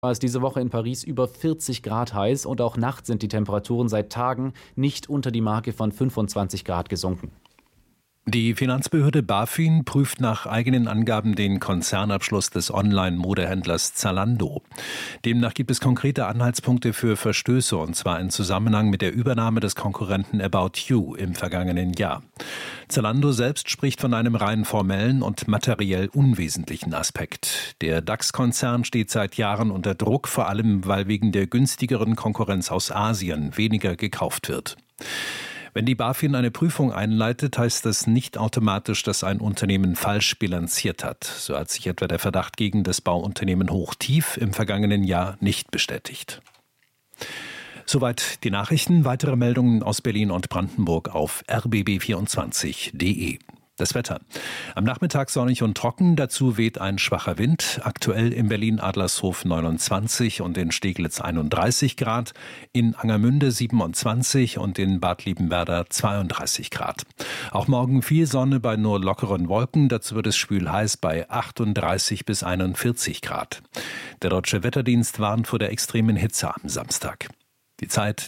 War es diese Woche in Paris über 40 Grad heiß und auch nachts sind die Temperaturen seit Tagen nicht unter die Marke von 25 Grad gesunken. Die Finanzbehörde BaFin prüft nach eigenen Angaben den Konzernabschluss des Online-Modehändlers Zalando. Demnach gibt es konkrete Anhaltspunkte für Verstöße, und zwar in Zusammenhang mit der Übernahme des Konkurrenten About You im vergangenen Jahr. Zalando selbst spricht von einem rein formellen und materiell unwesentlichen Aspekt. Der DAX-Konzern steht seit Jahren unter Druck, vor allem weil wegen der günstigeren Konkurrenz aus Asien weniger gekauft wird. Wenn die BaFin eine Prüfung einleitet, heißt das nicht automatisch, dass ein Unternehmen falsch bilanziert hat. So hat sich etwa der Verdacht gegen das Bauunternehmen Hochtief im vergangenen Jahr nicht bestätigt. Soweit die Nachrichten. Weitere Meldungen aus Berlin und Brandenburg auf rbb24.de. Das Wetter. Am Nachmittag sonnig und trocken, dazu weht ein schwacher Wind. Aktuell in Berlin-Adlershof 29 und in Steglitz 31 Grad, in Angermünde 27 und in Bad Liebenwerda 32 Grad. Auch morgen viel Sonne bei nur lockeren Wolken, dazu wird es schwül heiß bei 38 bis 41 Grad. Der Deutsche Wetterdienst warnt vor der extremen Hitze am Samstag. Die Zeit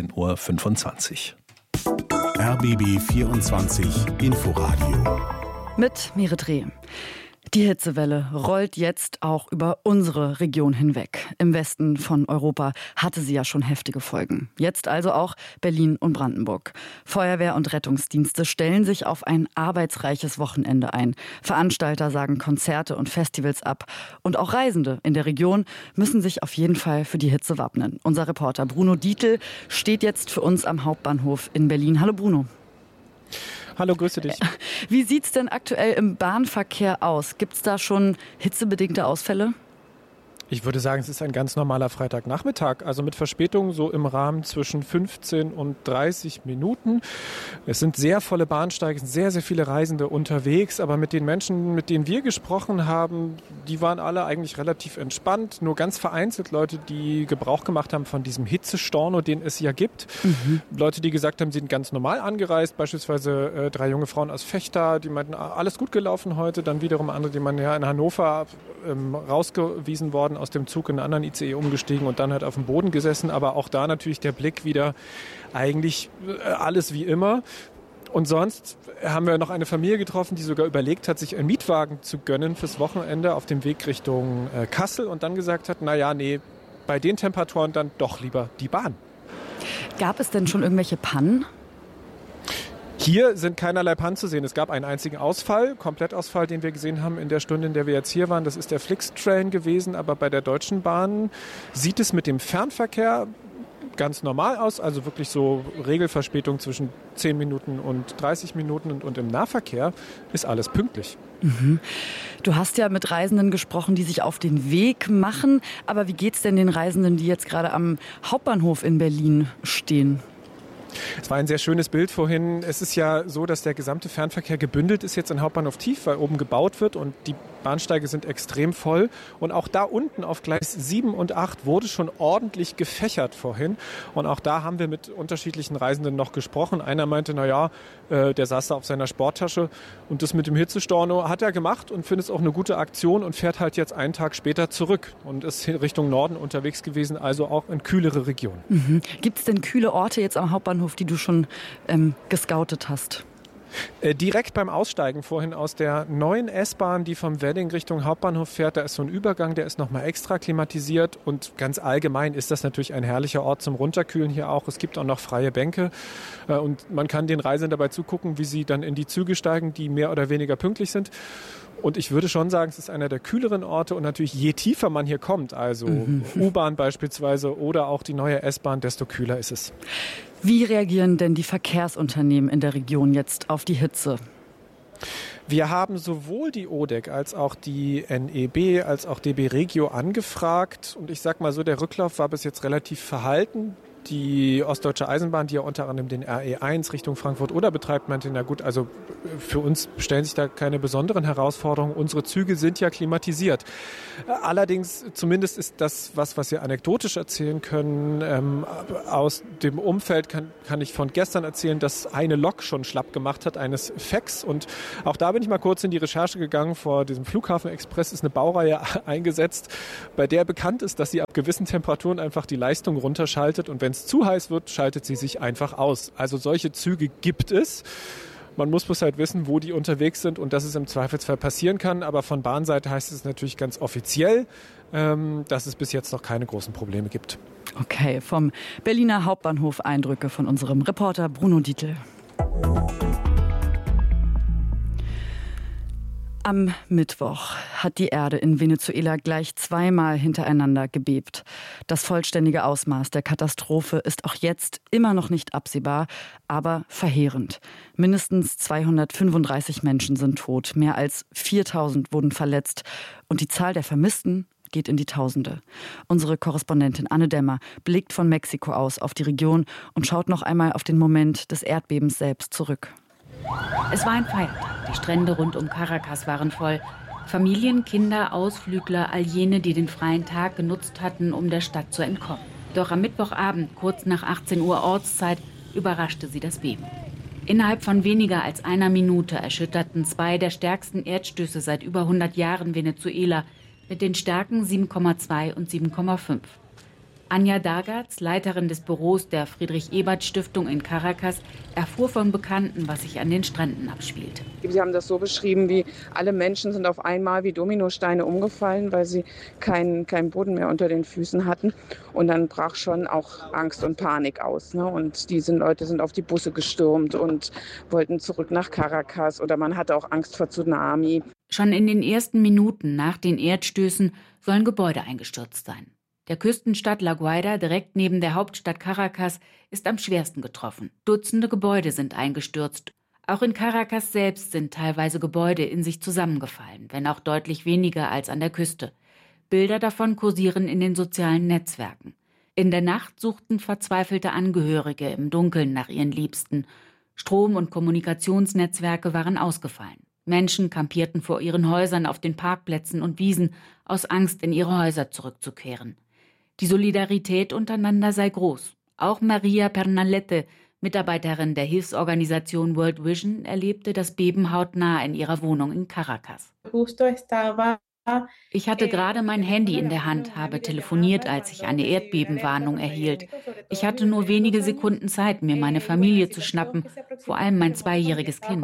13:25 Uhr. RBB 24 Inforadio mit Merit Reh. Die Hitzewelle rollt jetzt auch über unsere Region hinweg. Im Westen von Europa hatte sie ja schon heftige Folgen. Jetzt also auch Berlin und Brandenburg. Feuerwehr und Rettungsdienste stellen sich auf ein arbeitsreiches Wochenende ein. Veranstalter sagen Konzerte und Festivals ab. Und auch Reisende in der Region müssen sich auf jeden Fall für die Hitze wappnen. Unser Reporter Bruno Dietl steht jetzt für uns am Hauptbahnhof in Berlin. Hallo Bruno. Hallo, grüße dich. Wie sieht es denn aktuell im Bahnverkehr aus? Gibt es da schon hitzebedingte Ausfälle? Ich würde sagen, es ist ein ganz normaler Freitagnachmittag, also mit Verspätung so im Rahmen zwischen 15 und 30 Minuten. Es sind sehr volle Bahnsteige, es sind sehr, sehr viele Reisende unterwegs, aber mit den Menschen, mit denen wir gesprochen haben, die waren alle eigentlich relativ entspannt. Nur ganz vereinzelt Leute, die Gebrauch gemacht haben von diesem Hitzestorno, den es ja gibt. Leute, die gesagt haben, sie sind ganz normal angereist, beispielsweise 3 junge Frauen aus Vechta, die meinten, alles gut gelaufen heute. Dann wiederum andere, die meinten, ja, in Hannover rausgewiesen worden aus dem Zug in einen anderen ICE umgestiegen und dann halt auf dem Boden gesessen. Aber auch da natürlich der Blick wieder eigentlich alles wie immer. Und sonst haben wir noch eine Familie getroffen, die sogar überlegt hat, sich einen Mietwagen zu gönnen fürs Wochenende auf dem Weg Richtung Kassel und dann gesagt hat, bei den Temperaturen dann doch lieber die Bahn. Gab es denn schon irgendwelche Pannen? Hier sind keinerlei Pannen zu sehen. Es gab einen einzigen Ausfall, Komplettausfall, den wir gesehen haben in der Stunde, in der wir jetzt hier waren. Das ist der Flixtrain gewesen, aber bei der Deutschen Bahn sieht es mit dem Fernverkehr ganz normal aus, also wirklich so Regelverspätung zwischen 10 Minuten und 30 Minuten und im Nahverkehr ist alles pünktlich. Du hast ja mit Reisenden gesprochen, die sich auf den Weg machen, aber wie geht's denn den Reisenden, die jetzt gerade am Hauptbahnhof in Berlin stehen? Es war ein sehr schönes Bild vorhin. Es ist ja so, dass der gesamte Fernverkehr gebündelt ist jetzt in Hauptbahnhof Tief, weil oben gebaut wird und die Bahnsteige sind extrem voll. Und auch da unten auf Gleis 7 und 8 wurde schon ordentlich gefächert vorhin. Und auch da haben wir mit unterschiedlichen Reisenden noch gesprochen. Einer meinte, der saß da auf seiner Sporttasche und das mit dem Hitzestorno hat er gemacht und findet es auch eine gute Aktion und fährt halt jetzt einen Tag später zurück und ist Richtung Norden unterwegs gewesen, also auch in kühlere Regionen. Gibt es denn kühle Orte jetzt am Hauptbahnhof, die du schon gescoutet hast? Direkt beim Aussteigen vorhin aus der neuen S-Bahn, die vom Wedding Richtung Hauptbahnhof fährt, da ist so ein Übergang, der ist nochmal extra klimatisiert und ganz allgemein ist das natürlich ein herrlicher Ort zum Runterkühlen hier auch. Es gibt auch noch freie Bänke und man kann den Reisenden dabei zugucken, wie sie dann in die Züge steigen, die mehr oder weniger pünktlich sind. Und ich würde schon sagen, es ist einer der kühleren Orte und natürlich je tiefer man hier kommt, also U-Bahn beispielsweise oder auch die neue S-Bahn, desto kühler ist es. Wie reagieren denn die Verkehrsunternehmen in der Region jetzt auf die Hitze? Wir haben sowohl die ODEC als auch die NEB als auch DB Regio angefragt und ich sag mal so, der Rücklauf war bis jetzt relativ verhalten. Die Ostdeutsche Eisenbahn, die ja unter anderem den RE1 Richtung Frankfurt-Oder betreibt, meinte, na gut, also für uns stellen sich da keine besonderen Herausforderungen. Unsere Züge sind ja klimatisiert. Allerdings, zumindest ist das was wir anekdotisch erzählen können. Aus dem Umfeld kann ich von gestern erzählen, dass eine Lok schon schlapp gemacht hat, eines FEX. Und auch da bin ich mal kurz in die Recherche gegangen. Vor diesem Flughafen-Express ist eine Baureihe eingesetzt, bei der bekannt ist, dass sie ab gewissen Temperaturen einfach die Leistung runterschaltet. Und wenn es zu heiß wird, schaltet sie sich einfach aus. Also solche Züge gibt es. Man muss bloß halt wissen, wo die unterwegs sind und dass es im Zweifelsfall passieren kann. Aber von Bahnseite heißt es natürlich ganz offiziell, dass es bis jetzt noch keine großen Probleme gibt. Okay, vom Berliner Hauptbahnhof Eindrücke von unserem Reporter Bruno Dietl. Am Mittwoch hat die Erde in Venezuela gleich zweimal hintereinander gebebt. Das vollständige Ausmaß der Katastrophe ist auch jetzt immer noch nicht absehbar, aber verheerend. Mindestens 235 Menschen sind tot, mehr als 4000 wurden verletzt und die Zahl der Vermissten geht in die Tausende. Unsere Korrespondentin Anne Dämmer blickt von Mexiko aus auf die Region und schaut noch einmal auf den Moment des Erdbebens selbst zurück. Es war ein Feiertag. Die Strände rund um Caracas waren voll. Familien, Kinder, Ausflügler, all jene, die den freien Tag genutzt hatten, um der Stadt zu entkommen. Doch am Mittwochabend, kurz nach 18 Uhr Ortszeit, überraschte sie das Beben. Innerhalb von weniger als einer Minute erschütterten zwei der stärksten Erdstöße seit über 100 Jahren Venezuela mit den Stärken 7,2 und 7,5. Anja Dagatz, Leiterin des Büros der Friedrich-Ebert-Stiftung in Caracas, erfuhr von Bekannten, was sich an den Stränden abspielt. Sie haben das so beschrieben, wie alle Menschen sind auf einmal wie Dominosteine umgefallen, weil sie keinen Boden mehr unter den Füßen hatten. Und dann brach schon auch Angst und Panik aus. Ne? Und diese Leute sind auf die Busse gestürmt und wollten zurück nach Caracas. Oder man hatte auch Angst vor Tsunami. Schon in den ersten Minuten nach den Erdstößen sollen Gebäude eingestürzt sein. Der Küstenstadt La Guaira, direkt neben der Hauptstadt Caracas, ist am schwersten getroffen. Dutzende Gebäude sind eingestürzt. Auch in Caracas selbst sind teilweise Gebäude in sich zusammengefallen, wenn auch deutlich weniger als an der Küste. Bilder davon kursieren in den sozialen Netzwerken. In der Nacht suchten verzweifelte Angehörige im Dunkeln nach ihren Liebsten. Strom- und Kommunikationsnetzwerke waren ausgefallen. Menschen kampierten vor ihren Häusern auf den Parkplätzen und Wiesen, aus Angst, in ihre Häuser zurückzukehren. Die Solidarität untereinander sei groß. Auch Maria Pernalete, Mitarbeiterin der Hilfsorganisation World Vision, erlebte das Beben hautnah in ihrer Wohnung in Caracas. Ich hatte gerade mein Handy in der Hand, habe telefoniert, als ich eine Erdbebenwarnung erhielt. Ich hatte nur wenige Sekunden Zeit, mir meine Familie zu schnappen, vor allem mein 2-jähriges Kind.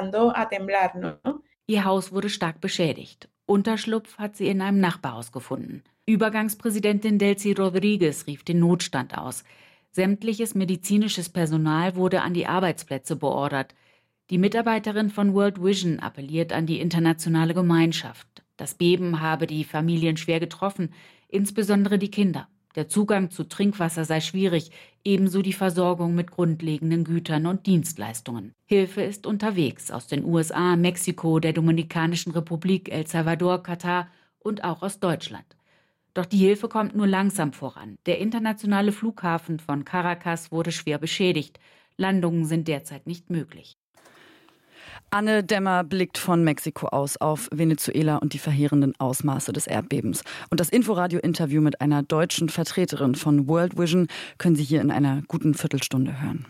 Ihr Haus wurde stark beschädigt. Unterschlupf hat sie in einem Nachbarhaus gefunden. Übergangspräsidentin Delcy Rodriguez rief den Notstand aus. Sämtliches medizinisches Personal wurde an die Arbeitsplätze beordert. Die Mitarbeiterin von World Vision appelliert an die internationale Gemeinschaft. Das Beben habe die Familien schwer getroffen, insbesondere die Kinder. Der Zugang zu Trinkwasser sei schwierig, ebenso die Versorgung mit grundlegenden Gütern und Dienstleistungen. Hilfe ist unterwegs aus den USA, Mexiko, der Dominikanischen Republik, El Salvador, Katar und auch aus Deutschland. Doch die Hilfe kommt nur langsam voran. Der internationale Flughafen von Caracas wurde schwer beschädigt. Landungen sind derzeit nicht möglich. Anne Dämmer blickt von Mexiko aus auf Venezuela und die verheerenden Ausmaße des Erdbebens. Und das Inforadio-Interview mit einer deutschen Vertreterin von World Vision können Sie hier in einer guten Viertelstunde hören.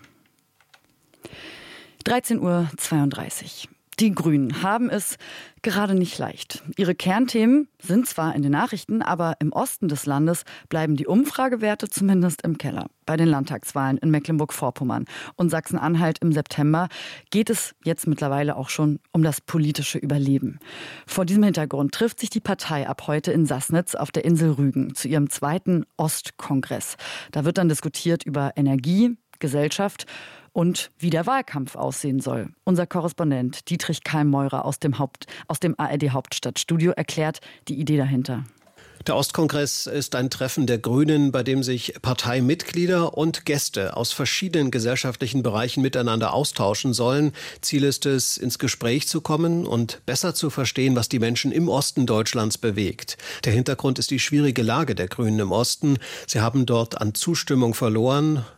13:32 Uhr. Die Grünen haben es gerade nicht leicht. Ihre Kernthemen sind zwar in den Nachrichten, aber im Osten des Landes bleiben die Umfragewerte zumindest im Keller. Bei den Landtagswahlen in Mecklenburg-Vorpommern und Sachsen-Anhalt im September geht es jetzt mittlerweile auch schon um das politische Überleben. Vor diesem Hintergrund trifft sich die Partei ab heute in Sassnitz auf der Insel Rügen zu ihrem 2. Ostkongress. Da wird dann diskutiert über Energie, Gesellschaft und wie der Wahlkampf aussehen soll. Unser Korrespondent Dietrich Kalmeurer aus dem ARD-Hauptstadtstudio erklärt die Idee dahinter. Der Ostkongress ist ein Treffen der Grünen, bei dem sich Parteimitglieder und Gäste aus verschiedenen gesellschaftlichen Bereichen miteinander austauschen sollen. Ziel ist es, ins Gespräch zu kommen und besser zu verstehen, was die Menschen im Osten Deutschlands bewegt. Der Hintergrund ist die schwierige Lage der Grünen im Osten. Sie haben dort an Zustimmung verloren.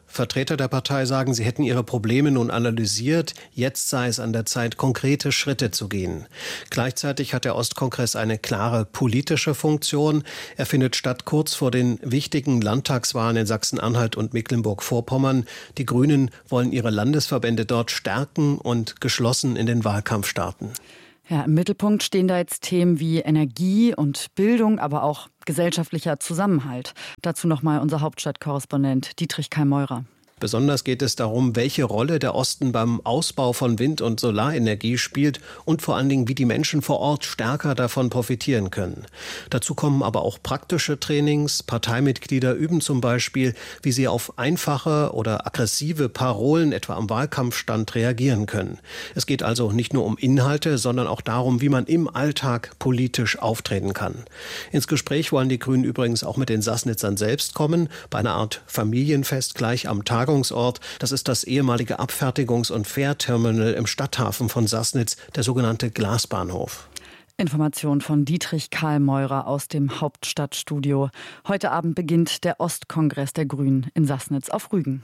Vertreter der Partei sagen, sie hätten ihre Probleme nun analysiert. Jetzt sei es an der Zeit, konkrete Schritte zu gehen. Gleichzeitig hat der Ostkongress eine klare politische Funktion. Er findet statt kurz vor den wichtigen Landtagswahlen in Sachsen-Anhalt und Mecklenburg-Vorpommern. Die Grünen wollen ihre Landesverbände dort stärken und geschlossen in den Wahlkampf starten. Ja, im Mittelpunkt stehen da jetzt Themen wie Energie und Bildung, aber auch gesellschaftlicher Zusammenhalt. Dazu nochmal unser Hauptstadtkorrespondent Dietrich Kallmeurer. Besonders geht es darum, welche Rolle der Osten beim Ausbau von Wind- und Solarenergie spielt und vor allen Dingen, wie die Menschen vor Ort stärker davon profitieren können. Dazu kommen aber auch praktische Trainings. Parteimitglieder üben zum Beispiel, wie sie auf einfache oder aggressive Parolen etwa am Wahlkampfstand reagieren können. Es geht also nicht nur um Inhalte, sondern auch darum, wie man im Alltag politisch auftreten kann. Ins Gespräch wollen die Grünen übrigens auch mit den Sassnitzern selbst kommen, bei einer Art Familienfest gleich am Tag. Das ist das ehemalige Abfertigungs- und Fährterminal im Stadthafen von Sassnitz, der sogenannte Glasbahnhof. Information von Dietrich Kallmeurer aus dem Hauptstadtstudio. Heute Abend beginnt der Ostkongress der Grünen in Sassnitz auf Rügen.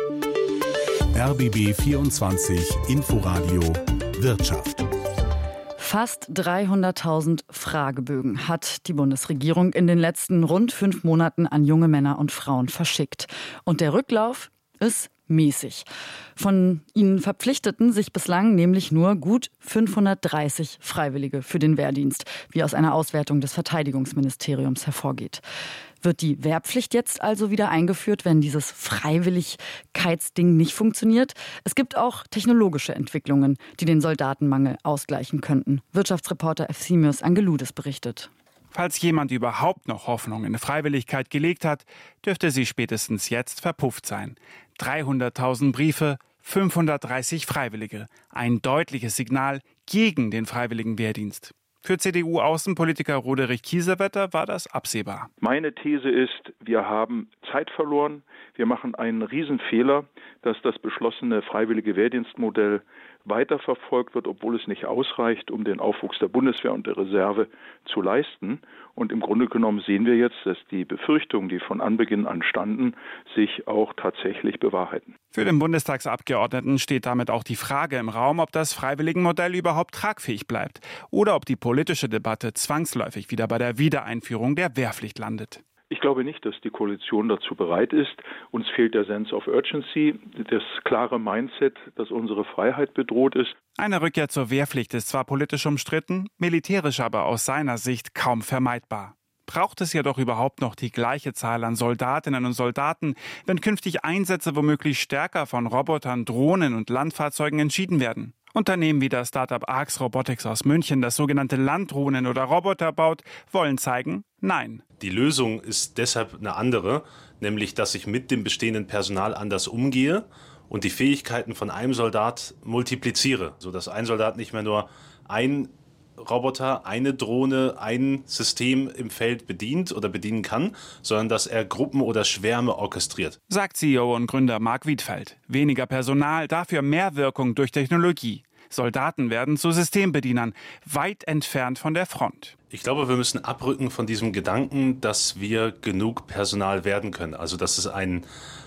RBB 24 Inforadio Wirtschaft. Fast 300.000 Fragebögen hat die Bundesregierung in den letzten rund 5 Monaten an junge Männer und Frauen verschickt. Und der Rücklauf ist mäßig. Von ihnen verpflichteten sich bislang nämlich nur gut 530 Freiwillige für den Wehrdienst, wie aus einer Auswertung des Verteidigungsministeriums hervorgeht. Wird die Wehrpflicht jetzt also wieder eingeführt, wenn dieses Freiwilligkeitsding nicht funktioniert? Es gibt auch technologische Entwicklungen, die den Soldatenmangel ausgleichen könnten. Wirtschaftsreporter Efthimios Angeloudis berichtet. Falls jemand überhaupt noch Hoffnung in Freiwilligkeit gelegt hat, dürfte sie spätestens jetzt verpufft sein. 300.000 Briefe, 530 Freiwillige. Ein deutliches Signal gegen den freiwilligen Wehrdienst. Für CDU-Außenpolitiker Roderich Kiesewetter war das absehbar. Meine These ist, wir haben Zeit verloren. Wir machen einen Riesenfehler, dass das beschlossene freiwillige Wehrdienstmodell weiterverfolgt wird, obwohl es nicht ausreicht, um den Aufwuchs der Bundeswehr und der Reserve zu leisten. Und im Grunde genommen sehen wir jetzt, dass die Befürchtungen, die von Anbeginn an standen, sich auch tatsächlich bewahrheiten. Für den Bundestagsabgeordneten steht damit auch die Frage im Raum, ob das Freiwilligenmodell überhaupt tragfähig bleibt oder ob die politische Debatte zwangsläufig wieder bei der Wiedereinführung der Wehrpflicht landet. Ich glaube nicht, dass die Koalition dazu bereit ist. Uns fehlt der Sense of Urgency, das klare Mindset, dass unsere Freiheit bedroht ist. Eine Rückkehr zur Wehrpflicht ist zwar politisch umstritten, militärisch aber aus seiner Sicht kaum vermeidbar. Braucht es jedoch überhaupt noch die gleiche Zahl an Soldatinnen und Soldaten, wenn künftig Einsätze womöglich stärker von Robotern, Drohnen und Landfahrzeugen entschieden werden? Unternehmen wie das Startup Arx Robotics aus München, das sogenannte Landdrohnen oder Roboter baut, wollen zeigen, nein. Die Lösung ist deshalb eine andere, nämlich dass ich mit dem bestehenden Personal anders umgehe und die Fähigkeiten von einem Soldat multipliziere, sodass ein Soldat nicht mehr nur ein Roboter, eine Drohne, ein System im Feld bedient oder bedienen kann, sondern dass er Gruppen oder Schwärme orchestriert. Sagt CEO und Gründer Marc Wiedfeld. Weniger Personal, dafür mehr Wirkung durch Technologie. Soldaten werden zu Systembedienern, weit entfernt von der Front. Ich glaube, wir müssen abrücken von diesem Gedanken, dass wir genug Personal werden können. Also dass es ein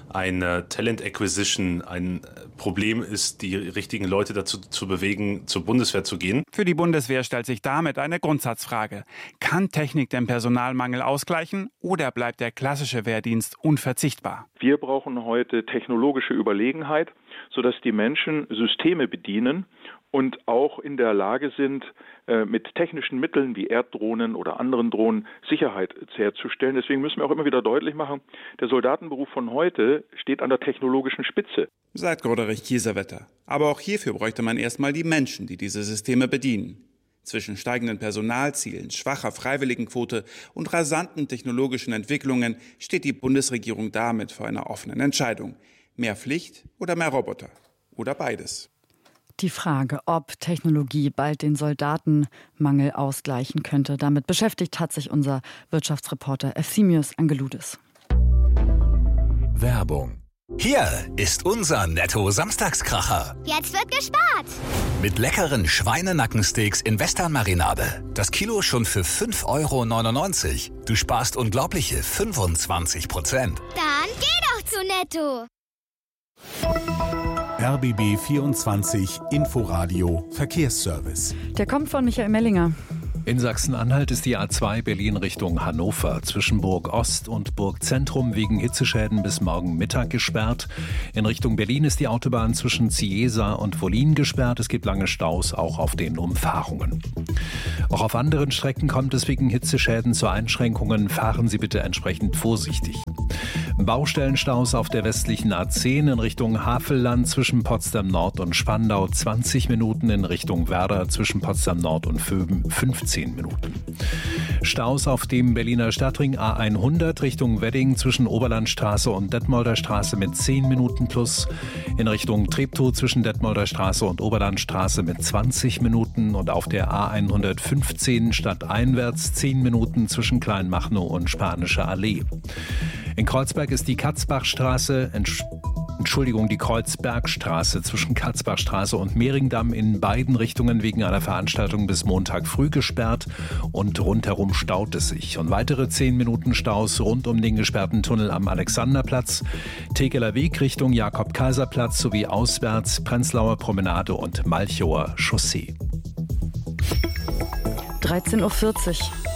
Talent Acquisition, ein Problem ist, die richtigen Leute dazu zu bewegen, zur Bundeswehr zu gehen. Für die Bundeswehr stellt sich damit eine Grundsatzfrage. Kann Technik den Personalmangel ausgleichen oder bleibt der klassische Wehrdienst unverzichtbar? Wir brauchen heute technologische Überlegenheit, sodass die Menschen Systeme bedienen und auch in der Lage sind, mit technischen Mitteln wie Erddrohnen oder anderen Drohnen Sicherheit herzustellen. Deswegen müssen wir auch immer wieder deutlich machen, der Soldatenberuf von heute steht an der technologischen Spitze. Sagt Roderich Kiesewetter. Aber auch hierfür bräuchte man erstmal die Menschen, die diese Systeme bedienen. Zwischen steigenden Personalzielen, schwacher Freiwilligenquote und rasanten technologischen Entwicklungen steht die Bundesregierung damit vor einer offenen Entscheidung. Mehr Pflicht oder mehr Roboter? Oder beides? Die Frage, ob Technologie bald den Soldatenmangel ausgleichen könnte, damit beschäftigt hat sich unser Wirtschaftsreporter Efthimios Angeloudis. Werbung. Hier ist unser Netto-Samstagskracher. Jetzt wird gespart. Mit leckeren Schweinenackensteaks in Western-Marinade. Das Kilo schon für 5,99 €. Du sparst unglaubliche 25%. Dann geh doch zu Netto. RBB 24 Inforadio Verkehrsservice. Der kommt von Michael Mellinger. In Sachsen-Anhalt ist die A2 Berlin Richtung Hannover zwischen Burg Ost und Burg Zentrum wegen Hitzeschäden bis morgen Mittag gesperrt. In Richtung Berlin ist die Autobahn zwischen Ciesa und Wollin gesperrt. Es gibt lange Staus, auch auf den Umfahrungen. Auch auf anderen Strecken kommt es wegen Hitzeschäden zu Einschränkungen. Fahren Sie bitte entsprechend vorsichtig. Baustellenstaus auf der westlichen A10 in Richtung Havelland zwischen Potsdam Nord und Spandau 20 Minuten, in Richtung Werder zwischen Potsdam Nord und Vöben 15 Minuten. Staus auf dem Berliner Stadtring A100 Richtung Wedding zwischen Oberlandstraße und Detmolder Straße mit 10 Minuten plus, in Richtung Treptow zwischen Detmolder Straße und Oberlandstraße mit 20 Minuten und auf der A115 stadteinwärts 10 Minuten zwischen Kleinmachnow und Spanische Allee. In Kreuzberg ist die Katzbachstraße, die Kreuzbergstraße zwischen Katzbachstraße und Mehringdamm in beiden Richtungen wegen einer Veranstaltung bis Montag früh gesperrt und rundherum staut es sich. Und weitere 10 Minuten Staus rund um den gesperrten Tunnel am Alexanderplatz, Tegeler Weg Richtung Jakob-Kaiser-Platz sowie auswärts Prenzlauer Promenade und Malchower Chaussee. 13.40 Uhr.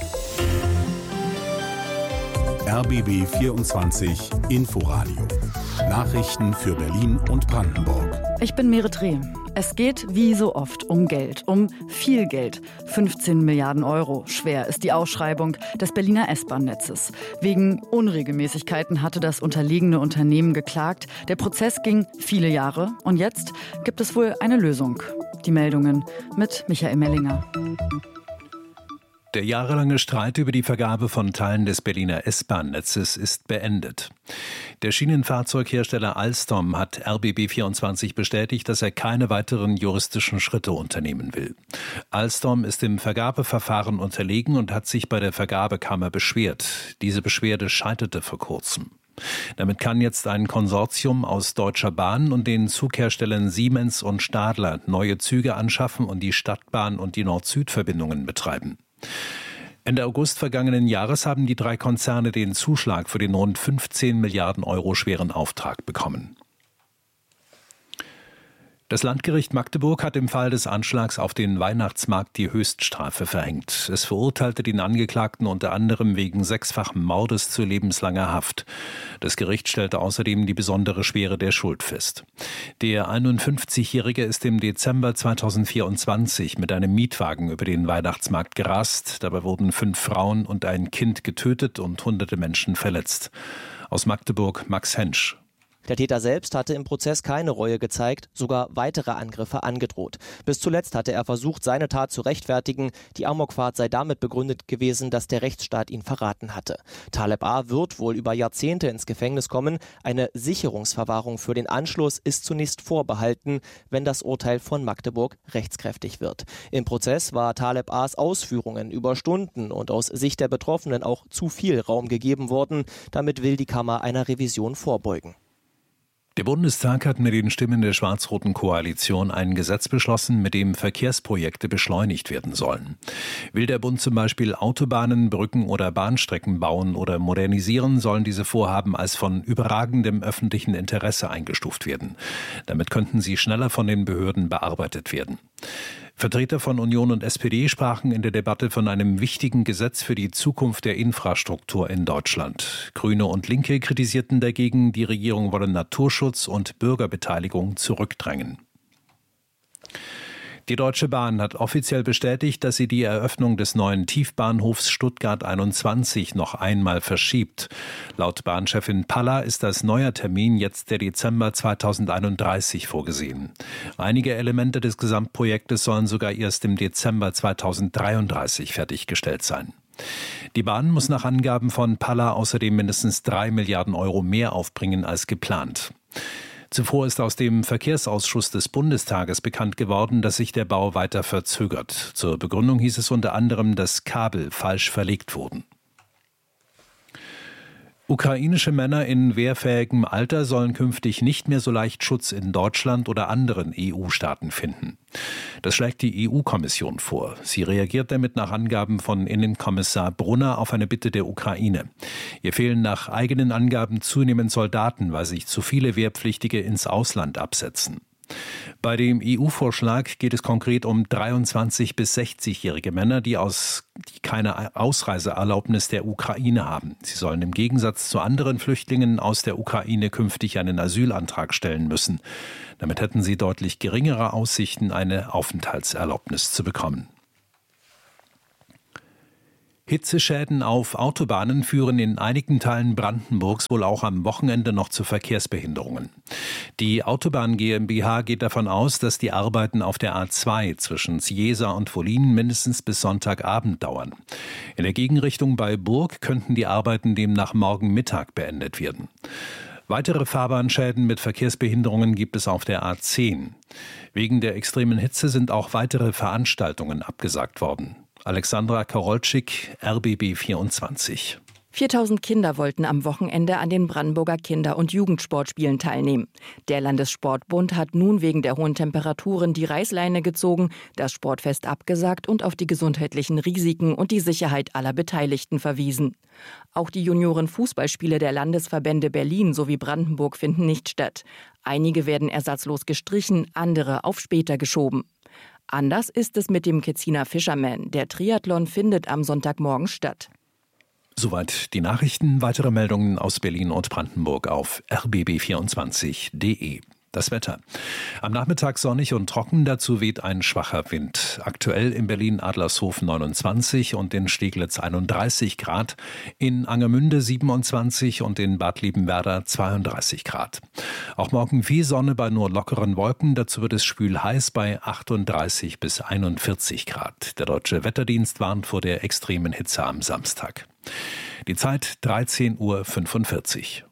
RBB 24 Inforadio. Nachrichten für Berlin und Brandenburg. Ich bin Merit Reh. Es geht wie so oft um Geld, um viel Geld. 15 Milliarden Euro. Schwer ist die Ausschreibung des Berliner S-Bahn-Netzes. Wegen Unregelmäßigkeiten hatte das unterlegene Unternehmen geklagt. Der Prozess ging viele Jahre und jetzt gibt es wohl eine Lösung. Die Meldungen mit Michael Mellinger. Der jahrelange Streit über die Vergabe von Teilen des Berliner S-Bahn-Netzes ist beendet. Der Schienenfahrzeughersteller Alstom hat RBB24 bestätigt, dass er keine weiteren juristischen Schritte unternehmen will. Alstom ist im Vergabeverfahren unterlegen und hat sich bei der Vergabekammer beschwert. Diese Beschwerde scheiterte vor kurzem. Damit kann jetzt ein Konsortium aus Deutscher Bahn und den Zugherstellern Siemens und Stadler neue Züge anschaffen und die Stadtbahn und die Nord-Süd-Verbindungen betreiben. Ende August vergangenen Jahres haben die 3 Konzerne den Zuschlag für den rund 15 Milliarden Euro schweren Auftrag bekommen. Das Landgericht Magdeburg hat im Fall des Anschlags auf den Weihnachtsmarkt die Höchststrafe verhängt. Es verurteilte den Angeklagten unter anderem wegen 6-fachen Mordes zu lebenslanger Haft. Das Gericht stellte außerdem die besondere Schwere der Schuld fest. Der 51-Jährige ist im Dezember 2024 mit einem Mietwagen über den Weihnachtsmarkt gerast. Dabei wurden 5 Frauen und ein Kind getötet und hunderte Menschen verletzt. Aus Magdeburg Max Hensch. Der Täter selbst hatte im Prozess keine Reue gezeigt, sogar weitere Angriffe angedroht. Bis zuletzt hatte er versucht, seine Tat zu rechtfertigen. Die Amokfahrt sei damit begründet gewesen, dass der Rechtsstaat ihn verraten hatte. Taleb A. wird wohl über Jahrzehnte ins Gefängnis kommen. Eine Sicherungsverwahrung für den Anschluss ist zunächst vorbehalten, wenn das Urteil von Magdeburg rechtskräftig wird. Im Prozess war Taleb A.s Ausführungen über Stunden und aus Sicht der Betroffenen auch zu viel Raum gegeben worden. Damit will die Kammer einer Revision vorbeugen. Der Bundestag hat mit den Stimmen der schwarz-roten Koalition ein Gesetz beschlossen, mit dem Verkehrsprojekte beschleunigt werden sollen. Will der Bund zum Beispiel Autobahnen, Brücken oder Bahnstrecken bauen oder modernisieren, sollen diese Vorhaben als von überragendem öffentlichen Interesse eingestuft werden. Damit könnten sie schneller von den Behörden bearbeitet werden. Vertreter von Union und SPD sprachen in der Debatte von einem wichtigen Gesetz für die Zukunft der Infrastruktur in Deutschland. Grüne und Linke kritisierten dagegen, die Regierung wolle Naturschutz und Bürgerbeteiligung zurückdrängen. Die Deutsche Bahn hat offiziell bestätigt, dass sie die Eröffnung des neuen Tiefbahnhofs Stuttgart 21 noch einmal verschiebt. Laut Bahnchefin Paller ist als neuer Termin jetzt der Dezember 2031 vorgesehen. Einige Elemente des Gesamtprojektes sollen sogar erst im Dezember 2033 fertiggestellt sein. Die Bahn muss nach Angaben von Paller außerdem mindestens 3 Milliarden Euro mehr aufbringen als geplant. Zuvor ist aus dem Verkehrsausschuss des Bundestages bekannt geworden, dass sich der Bau weiter verzögert. Zur Begründung hieß es unter anderem, dass Kabel falsch verlegt wurden. Ukrainische Männer in wehrfähigem Alter sollen künftig nicht mehr so leicht Schutz in Deutschland oder anderen EU-Staaten finden. Das schlägt die EU-Kommission vor. Sie reagiert damit nach Angaben von Innenkommissar Brunner auf eine Bitte der Ukraine. Ihr fehlen nach eigenen Angaben zunehmend Soldaten, weil sich zu viele Wehrpflichtige ins Ausland absetzen. Bei dem EU-Vorschlag geht es konkret um 23- bis 60-jährige Männer, die keine Ausreiseerlaubnis der Ukraine haben. Sie sollen im Gegensatz zu anderen Flüchtlingen aus der Ukraine künftig einen Asylantrag stellen müssen. Damit hätten sie deutlich geringere Aussichten, eine Aufenthaltserlaubnis zu bekommen. Hitzeschäden auf Autobahnen führen in einigen Teilen Brandenburgs wohl auch am Wochenende noch zu Verkehrsbehinderungen. Die Autobahn GmbH geht davon aus, dass die Arbeiten auf der A2 zwischen Ciesa und Wollin mindestens bis Sonntagabend dauern. In der Gegenrichtung bei Burg könnten die Arbeiten demnach morgen Mittag beendet werden. Weitere Fahrbahnschäden mit Verkehrsbehinderungen gibt es auf der A10. Wegen der extremen Hitze sind auch weitere Veranstaltungen abgesagt worden. Alexandra Karolczyk, RBB 24. 4000 Kinder wollten am Wochenende an den Brandenburger Kinder- und Jugendsportspielen teilnehmen. Der Landessportbund hat nun wegen der hohen Temperaturen die Reißleine gezogen, das Sportfest abgesagt und auf die gesundheitlichen Risiken und die Sicherheit aller Beteiligten verwiesen. Auch die Junioren-Fußballspiele der Landesverbände Berlin sowie Brandenburg finden nicht statt. Einige werden ersatzlos gestrichen, andere auf später geschoben. Anders ist es mit dem Ketziner Fisherman. Der Triathlon findet am Sonntagmorgen statt. Soweit die Nachrichten. Weitere Meldungen aus Berlin und Brandenburg auf rbb24.de. Das Wetter. Am Nachmittag sonnig und trocken, dazu weht ein schwacher Wind. Aktuell in Berlin-Adlershof 29 und in Steglitz 31 Grad, in Angermünde 27 und in Bad Liebenwerda 32 Grad. Auch morgen viel Sonne bei nur lockeren Wolken, dazu wird es schwül heiß bei 38 bis 41 Grad. Der Deutsche Wetterdienst warnt vor der extremen Hitze am Samstag. Die Zeit 13:45 Uhr.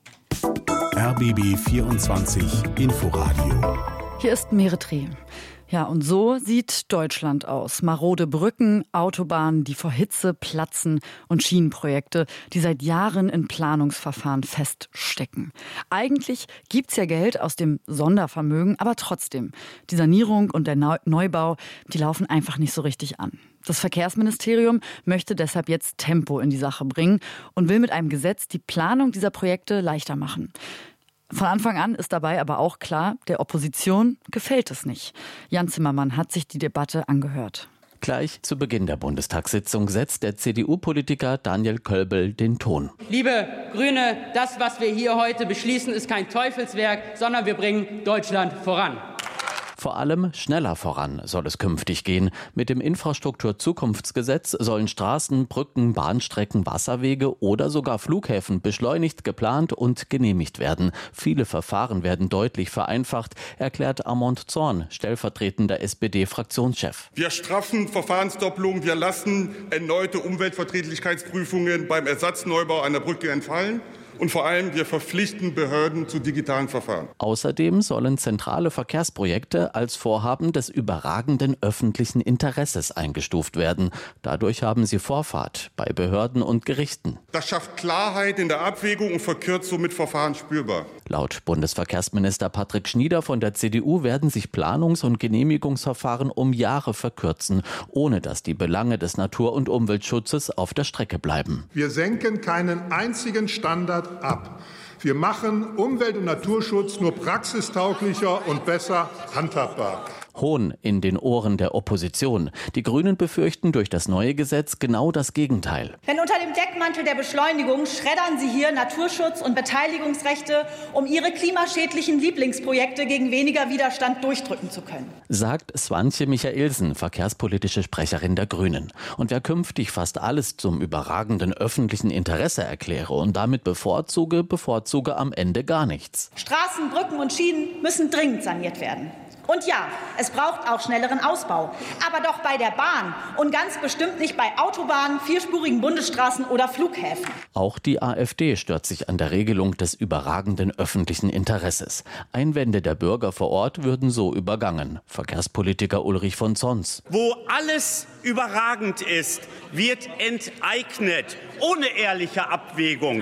RBB 24 Inforadio. Hier ist Meretré. Ja, und so sieht Deutschland aus. Marode Brücken, Autobahnen, die vor Hitze platzen und Schienenprojekte, die seit Jahren in Planungsverfahren feststecken. Eigentlich gibt's ja Geld aus dem Sondervermögen, aber trotzdem, die Sanierung und der Neubau, die laufen einfach nicht so richtig an. Das Verkehrsministerium möchte deshalb jetzt Tempo in die Sache bringen und will mit einem Gesetz die Planung dieser Projekte leichter machen. Von Anfang an ist dabei aber auch klar, der Opposition gefällt es nicht. Jan Zimmermann hat sich die Debatte angehört. Gleich zu Beginn der Bundestagssitzung setzt der CDU-Politiker Daniel Kölbel den Ton. Liebe Grüne, das, was wir hier heute beschließen, ist kein Teufelswerk, sondern wir bringen Deutschland voran. Vor allem schneller voran soll es künftig gehen. Mit dem Infrastrukturzukunftsgesetz sollen Straßen, Brücken, Bahnstrecken, Wasserwege oder sogar Flughäfen beschleunigt, geplant und genehmigt werden. Viele Verfahren werden deutlich vereinfacht, erklärt Armand Zorn, stellvertretender SPD-Fraktionschef. Wir straffen Verfahrensdoppelungen, wir lassen erneute Umweltverträglichkeitsprüfungen beim Ersatzneubau einer Brücke entfallen. Und vor allem, wir verpflichten Behörden zu digitalen Verfahren. Außerdem sollen zentrale Verkehrsprojekte als Vorhaben des überragenden öffentlichen Interesses eingestuft werden. Dadurch haben sie Vorfahrt bei Behörden und Gerichten. Das schafft Klarheit in der Abwägung und verkürzt somit Verfahren spürbar. Laut Bundesverkehrsminister Patrick Schnieder von der CDU werden sich Planungs- und Genehmigungsverfahren um Jahre verkürzen, ohne dass die Belange des Natur- und Umweltschutzes auf der Strecke bleiben. Wir senken keinen einzigen Standard ab. Wir machen Umwelt- und Naturschutz nur praxistauglicher und besser handhabbar. Hohn in den Ohren der Opposition. Die Grünen befürchten durch das neue Gesetz genau das Gegenteil. Denn unter dem Deckmantel der Beschleunigung schreddern Sie hier Naturschutz und Beteiligungsrechte, um Ihre klimaschädlichen Lieblingsprojekte gegen weniger Widerstand durchdrücken zu können. Sagt Swantje Michaelsen, verkehrspolitische Sprecherin der Grünen. Und wer künftig fast alles zum überragenden öffentlichen Interesse erkläre und damit bevorzuge am Ende gar nichts. Straßen, Brücken und Schienen müssen dringend saniert werden. Und ja, es braucht auch schnelleren Ausbau. Aber doch bei der Bahn und ganz bestimmt nicht bei Autobahnen, vierspurigen Bundesstraßen oder Flughäfen. Auch die AfD stört sich an der Regelung des überragenden öffentlichen Interesses. Einwände der Bürger vor Ort würden so übergangen. Verkehrspolitiker Ulrich von Zons. Wo alles überragend ist, wird enteignet, ohne ehrliche Abwägung.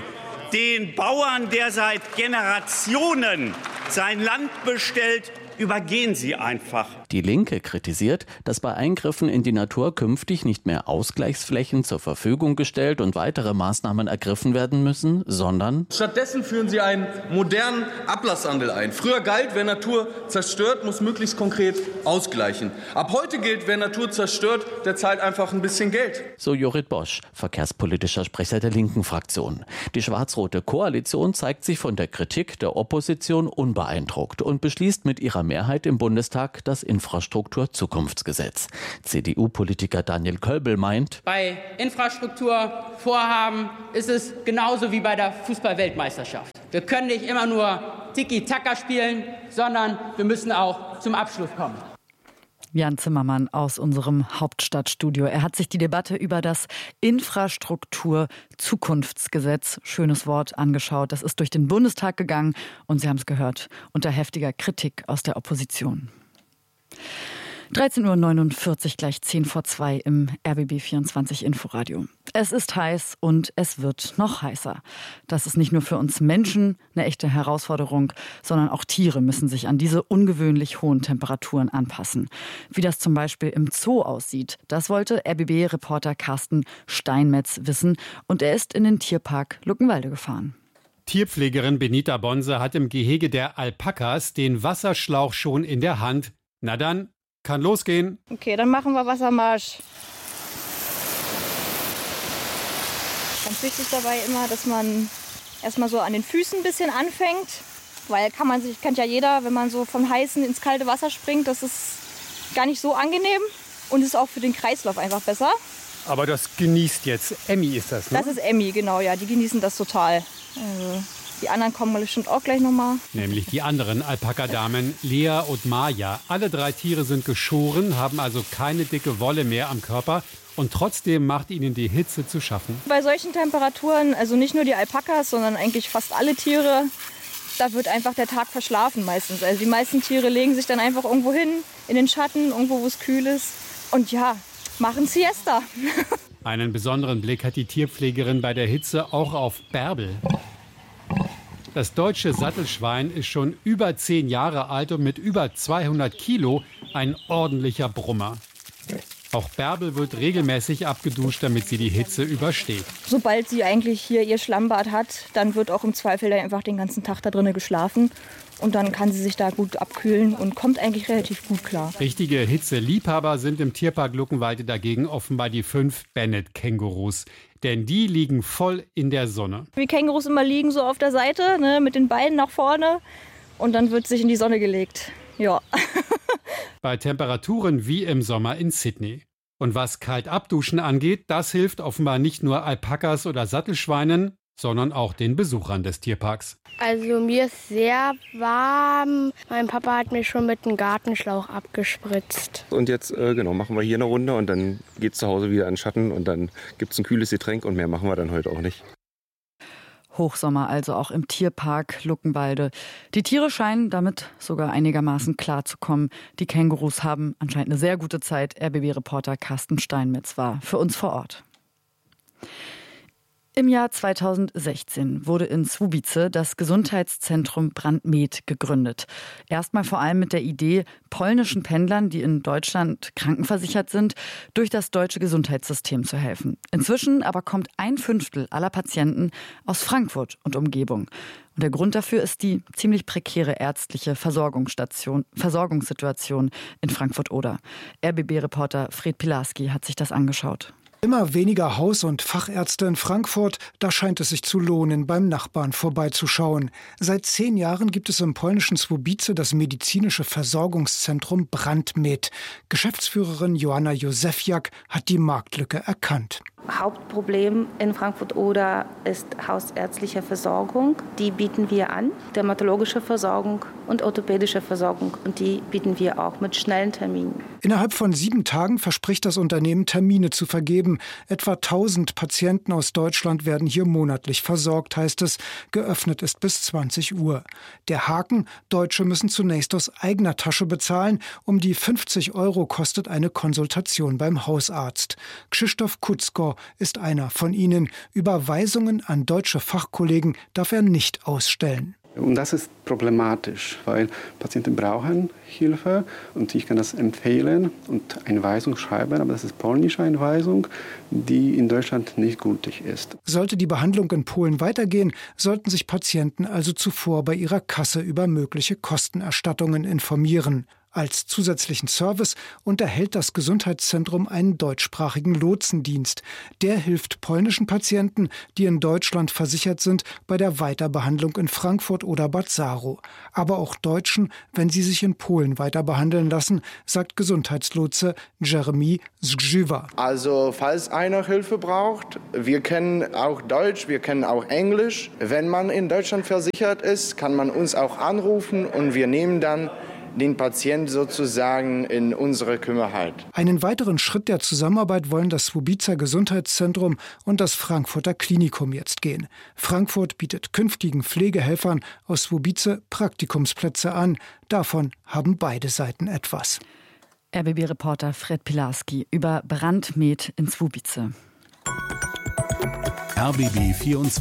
den Bauern, der seit Generationen sein Land bestellt, übergehen Sie einfach. Die Linke kritisiert, dass bei Eingriffen in die Natur künftig nicht mehr Ausgleichsflächen zur Verfügung gestellt und weitere Maßnahmen ergriffen werden müssen, sondern stattdessen führen sie einen modernen Ablasshandel ein. Früher galt, wer Natur zerstört, muss möglichst konkret ausgleichen. Ab heute gilt, wer Natur zerstört, der zahlt einfach ein bisschen Geld. So Jorrit Bosch, verkehrspolitischer Sprecher der linken Fraktion. Die schwarz-rote Koalition zeigt sich von der Kritik der Opposition unbeeindruckt und beschließt mit ihrer Mehrheit im Bundestag das Infrastrukturzukunftsgesetz. CDU-Politiker Daniel Kölbel meint, bei Infrastrukturvorhaben ist es genauso wie bei der Fußball-Weltmeisterschaft. Wir können nicht immer nur Tiki-Taka spielen, sondern wir müssen auch zum Abschluss kommen. Jan Zimmermann aus unserem Hauptstadtstudio. Er hat sich die Debatte über das Infrastrukturzukunftsgesetz, schönes Wort, angeschaut. Das ist durch den Bundestag gegangen und Sie haben es gehört, unter heftiger Kritik aus der Opposition. 13.49 Uhr, gleich 10:02 im RBB 24 Inforadio. Es ist heiß und es wird noch heißer. Das ist nicht nur für uns Menschen eine echte Herausforderung, sondern auch Tiere müssen sich an diese ungewöhnlich hohen Temperaturen anpassen. Wie das zum Beispiel im Zoo aussieht, das wollte RBB-Reporter Carsten Steinmetz wissen und er ist in den Tierpark Luckenwalde gefahren. Tierpflegerin Benita Bonse hat im Gehege der Alpakas den Wasserschlauch schon in der Hand. Na dann, kann losgehen. Okay, dann machen wir Wassermarsch. Ganz wichtig dabei immer, dass man erstmal so an den Füßen ein bisschen anfängt. Weil kennt ja jeder, wenn man so vom Heißen ins kalte Wasser springt, das ist gar nicht so angenehm. Und ist auch für den Kreislauf einfach besser. Aber das genießt jetzt. Emmy ist das, ne? Das ist Emmy, genau, ja. Die genießen das total. Also, die anderen kommen bestimmt auch gleich nochmal. Nämlich die anderen Alpakadamen, Lea und Maja. Alle 3 Tiere sind geschoren, haben also keine dicke Wolle mehr am Körper. Und trotzdem macht ihnen die Hitze zu schaffen. Bei solchen Temperaturen, also nicht nur die Alpakas, sondern eigentlich fast alle Tiere, da wird einfach der Tag verschlafen meistens. Also die meisten Tiere legen sich dann einfach irgendwo hin, in den Schatten, irgendwo, wo es kühl ist. Und ja, machen Siesta. Einen besonderen Blick hat die Tierpflegerin bei der Hitze auch auf Bärbel. Das deutsche Sattelschwein ist schon über 10 Jahre alt und mit über 200 Kilo ein ordentlicher Brummer. Auch Bärbel wird regelmäßig abgeduscht, damit sie die Hitze übersteht. Sobald sie eigentlich hier ihr Schlammbad hat, dann wird auch im Zweifel einfach den ganzen Tag da drinnen geschlafen. Und dann kann sie sich da gut abkühlen und kommt eigentlich relativ gut klar. Richtige Hitzeliebhaber sind im Tierpark Luckenwalde dagegen offenbar die 5 Bennett-Kängurus. Denn die liegen voll in der Sonne. Wie Kängurus immer liegen so auf der Seite, ne, mit den Beinen nach vorne. Und dann wird sich in die Sonne gelegt. Ja. Bei Temperaturen wie im Sommer in Sydney. Und was kalt abduschen angeht, das hilft offenbar nicht nur Alpakas oder Sattelschweinen, sondern auch den Besuchern des Tierparks. Also mir ist sehr warm. Mein Papa hat mich schon mit einem Gartenschlauch abgespritzt. Und jetzt machen wir hier eine Runde und dann geht es zu Hause wieder in den Schatten und dann gibt es ein kühles Getränk und mehr machen wir dann heute auch nicht. Hochsommer also auch im Tierpark Luckenwalde. Die Tiere scheinen damit sogar einigermaßen klarzukommen. Die Kängurus haben anscheinend eine sehr gute Zeit. RBB-Reporter Carsten Steinmetz war für uns vor Ort. Im Jahr 2016 wurde in Słubice das Gesundheitszentrum Brand-Med gegründet. Erstmal vor allem mit der Idee, polnischen Pendlern, die in Deutschland krankenversichert sind, durch das deutsche Gesundheitssystem zu helfen. Inzwischen aber kommt 1/5 aller Patienten aus Frankfurt und Umgebung. Und der Grund dafür ist die ziemlich prekäre ärztliche Versorgungssituation in Frankfurt-Oder. RBB-Reporter Fred Pilarski hat sich das angeschaut. Immer weniger Haus- und Fachärzte in Frankfurt, da scheint es sich zu lohnen, beim Nachbarn vorbeizuschauen. Seit 10 Jahren gibt es im polnischen Słubice das medizinische Versorgungszentrum Brand-Med. Geschäftsführerin Joanna Józefiak hat die Marktlücke erkannt. Hauptproblem in Frankfurt-Oder ist hausärztliche Versorgung. Die bieten wir an, dermatologische Versorgung und orthopädische Versorgung. Und die bieten wir auch mit schnellen Terminen. Innerhalb von 7 Tagen verspricht das Unternehmen, Termine zu vergeben. Etwa 1000 Patienten aus Deutschland werden hier monatlich versorgt, heißt es. Geöffnet ist bis 20 Uhr. Der Haken: Deutsche müssen zunächst aus eigener Tasche bezahlen. Um die 50 € kostet eine Konsultation beim Hausarzt. Krzysztof Kutzko Jean ist einer von ihnen. Überweisungen an deutsche Fachkollegen darf er nicht ausstellen. Und das ist problematisch, weil Patienten brauchen Hilfe und ich kann das empfehlen und eine Weisung schreiben, aber das ist polnische Einweisung, die in Deutschland nicht gültig ist. Sollte die Behandlung in Polen weitergehen, sollten sich Patienten also zuvor bei ihrer Kasse über mögliche Kostenerstattungen informieren. Als zusätzlichen Service unterhält das Gesundheitszentrum einen deutschsprachigen Lotsendienst. Der hilft polnischen Patienten, die in Deutschland versichert sind, bei der Weiterbehandlung in Frankfurt oder Bad Saro. Aber auch Deutschen, wenn sie sich in Polen weiter behandeln lassen, sagt Gesundheitslotse Jeremy Zgrzywa. Also falls einer Hilfe braucht, wir kennen auch Deutsch, wir kennen auch Englisch. Wenn man in Deutschland versichert ist, kann man uns auch anrufen und wir nehmen dann den Patienten sozusagen in unsere Kümmerheit. Einen weiteren Schritt der Zusammenarbeit wollen das Słubicer Gesundheitszentrum und das Frankfurter Klinikum jetzt gehen. Frankfurt bietet künftigen Pflegehelfern aus Słubice Praktikumsplätze an. Davon haben beide Seiten etwas. RBB-Reporter Fred Pilarski über Brandmet in Słubice. RBB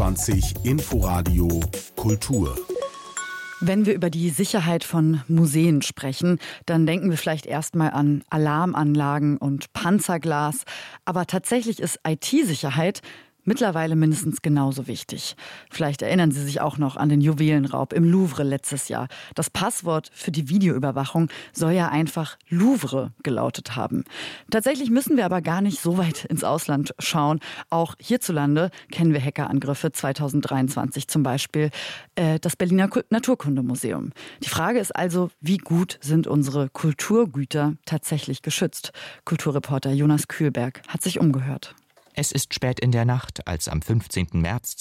24 Inforadio Kultur. Wenn wir über die Sicherheit von Museen sprechen, dann denken wir vielleicht erstmal an Alarmanlagen und Panzerglas. Aber tatsächlich ist IT-Sicherheit mittlerweile mindestens genauso wichtig. Vielleicht erinnern Sie sich auch noch an den Juwelenraub im Louvre letztes Jahr. Das Passwort für die Videoüberwachung soll ja einfach Louvre gelautet haben. Tatsächlich müssen wir aber gar nicht so weit ins Ausland schauen. Auch hierzulande kennen wir Hackerangriffe 2023 zum Beispiel. Das Berliner Naturkundemuseum. Die Frage ist also, wie gut sind unsere Kulturgüter tatsächlich geschützt? Kulturreporter Jonas Kühlberg hat sich umgehört. Es ist spät in der Nacht, als am 15. März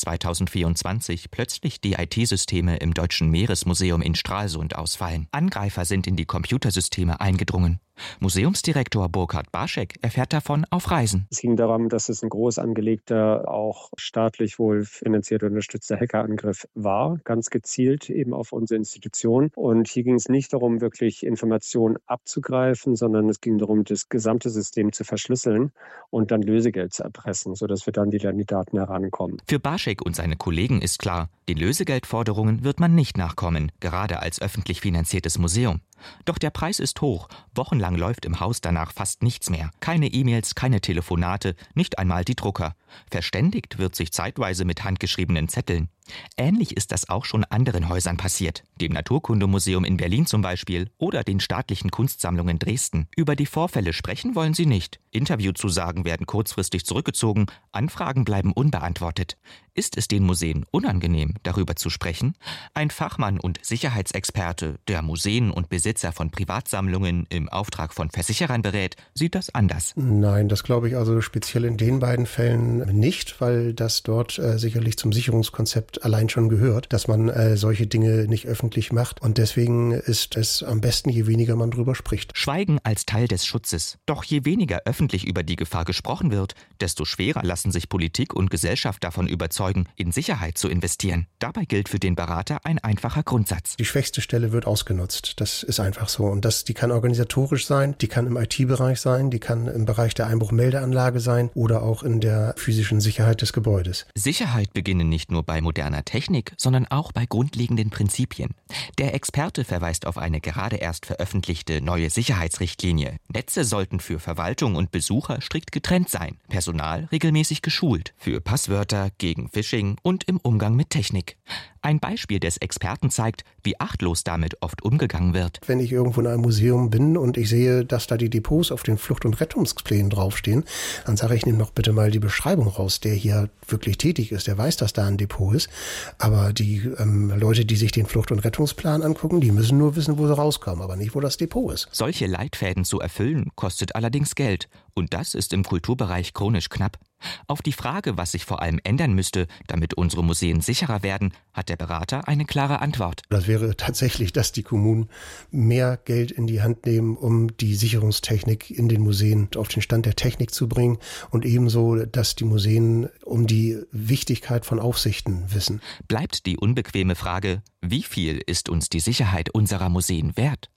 2024 plötzlich die IT-Systeme im Deutschen Meeresmuseum in Stralsund ausfallen. Angreifer sind in die Computersysteme eingedrungen. Museumsdirektor Burkhard Barschek erfährt davon auf Reisen. Es ging darum, dass es ein groß angelegter, auch staatlich wohl finanziert und unterstützter Hackerangriff war, ganz gezielt eben auf unsere Institution. Und hier ging es nicht darum, wirklich Informationen abzugreifen, sondern es ging darum, das gesamte System zu verschlüsseln und dann Lösegeld zu erpressen, sodass wir dann wieder an die Daten herankommen. Für Barschek und seine Kollegen ist klar, den Lösegeldforderungen wird man nicht nachkommen, gerade als öffentlich finanziertes Museum. Doch der Preis ist hoch. Wochenlang läuft im Haus danach fast nichts mehr. Keine E-Mails, keine Telefonate, nicht einmal die Drucker. Verständigt wird sich zeitweise mit handgeschriebenen Zetteln. Ähnlich ist das auch schon anderen Häusern passiert. Dem Naturkundemuseum in Berlin zum Beispiel oder den staatlichen Kunstsammlungen Dresden. Über die Vorfälle sprechen wollen sie nicht. Interviewzusagen werden kurzfristig zurückgezogen. Anfragen bleiben unbeantwortet. Ist es den Museen unangenehm, darüber zu sprechen? Ein Fachmann und Sicherheitsexperte, der Museen und Besitzer von Privatsammlungen im Auftrag von Versicherern berät, sieht das anders. Nein, das glaube ich also speziell in den beiden Fällen nicht, weil das dort sicherlich zum Sicherungskonzept allein schon gehört, dass man solche Dinge nicht öffentlich macht. Und deswegen ist es am besten, je weniger man drüber spricht. Schweigen als Teil des Schutzes. Doch je weniger öffentlich über die Gefahr gesprochen wird, desto schwerer lassen sich Politik und Gesellschaft davon überzeugen, in Sicherheit zu investieren. Dabei gilt für den Berater ein einfacher Grundsatz. Die schwächste Stelle wird ausgenutzt. Das ist einfach so. Und die kann organisatorisch sein, die kann im IT-Bereich sein, die kann im Bereich der Einbruchmeldeanlage sein oder auch in der physischen Sicherheit des Gebäudes. Sicherheit beginnt nicht nur bei moderner Technik, sondern auch bei grundlegenden Prinzipien. Der Experte verweist auf eine gerade erst veröffentlichte neue Sicherheitsrichtlinie. Netze sollten für Verwaltung und Besucher strikt getrennt sein, Personal regelmäßig geschult, für Passwörter, gegen Phishing und im Umgang mit Technik. Ein Beispiel des Experten zeigt, wie achtlos damit oft umgegangen wird. Wenn ich irgendwo in einem Museum bin und ich sehe, dass da die Depots auf den Flucht- und Rettungsplänen draufstehen, dann sage ich, nimm doch bitte mal die Beschreibung raus. Der hier wirklich tätig ist, der weiß, dass da ein Depot ist. Aber die Leute, die sich den Flucht- und Rettungsplan angucken, die müssen nur wissen, wo sie rauskommen, aber nicht, wo das Depot ist. Solche Leitfäden zu erfüllen, kostet allerdings Geld. Und das ist im Kulturbereich chronisch knapp. Auf die Frage, was sich vor allem ändern müsste, damit unsere Museen sicherer werden, hat der Berater eine klare Antwort. Das wäre tatsächlich, dass die Kommunen mehr Geld in die Hand nehmen, um die Sicherungstechnik in den Museen auf den Stand der Technik zu bringen und ebenso, dass die Museen um die Wichtigkeit von Aufsichten wissen. Bleibt die unbequeme Frage, wie viel ist uns die Sicherheit unserer Museen wert?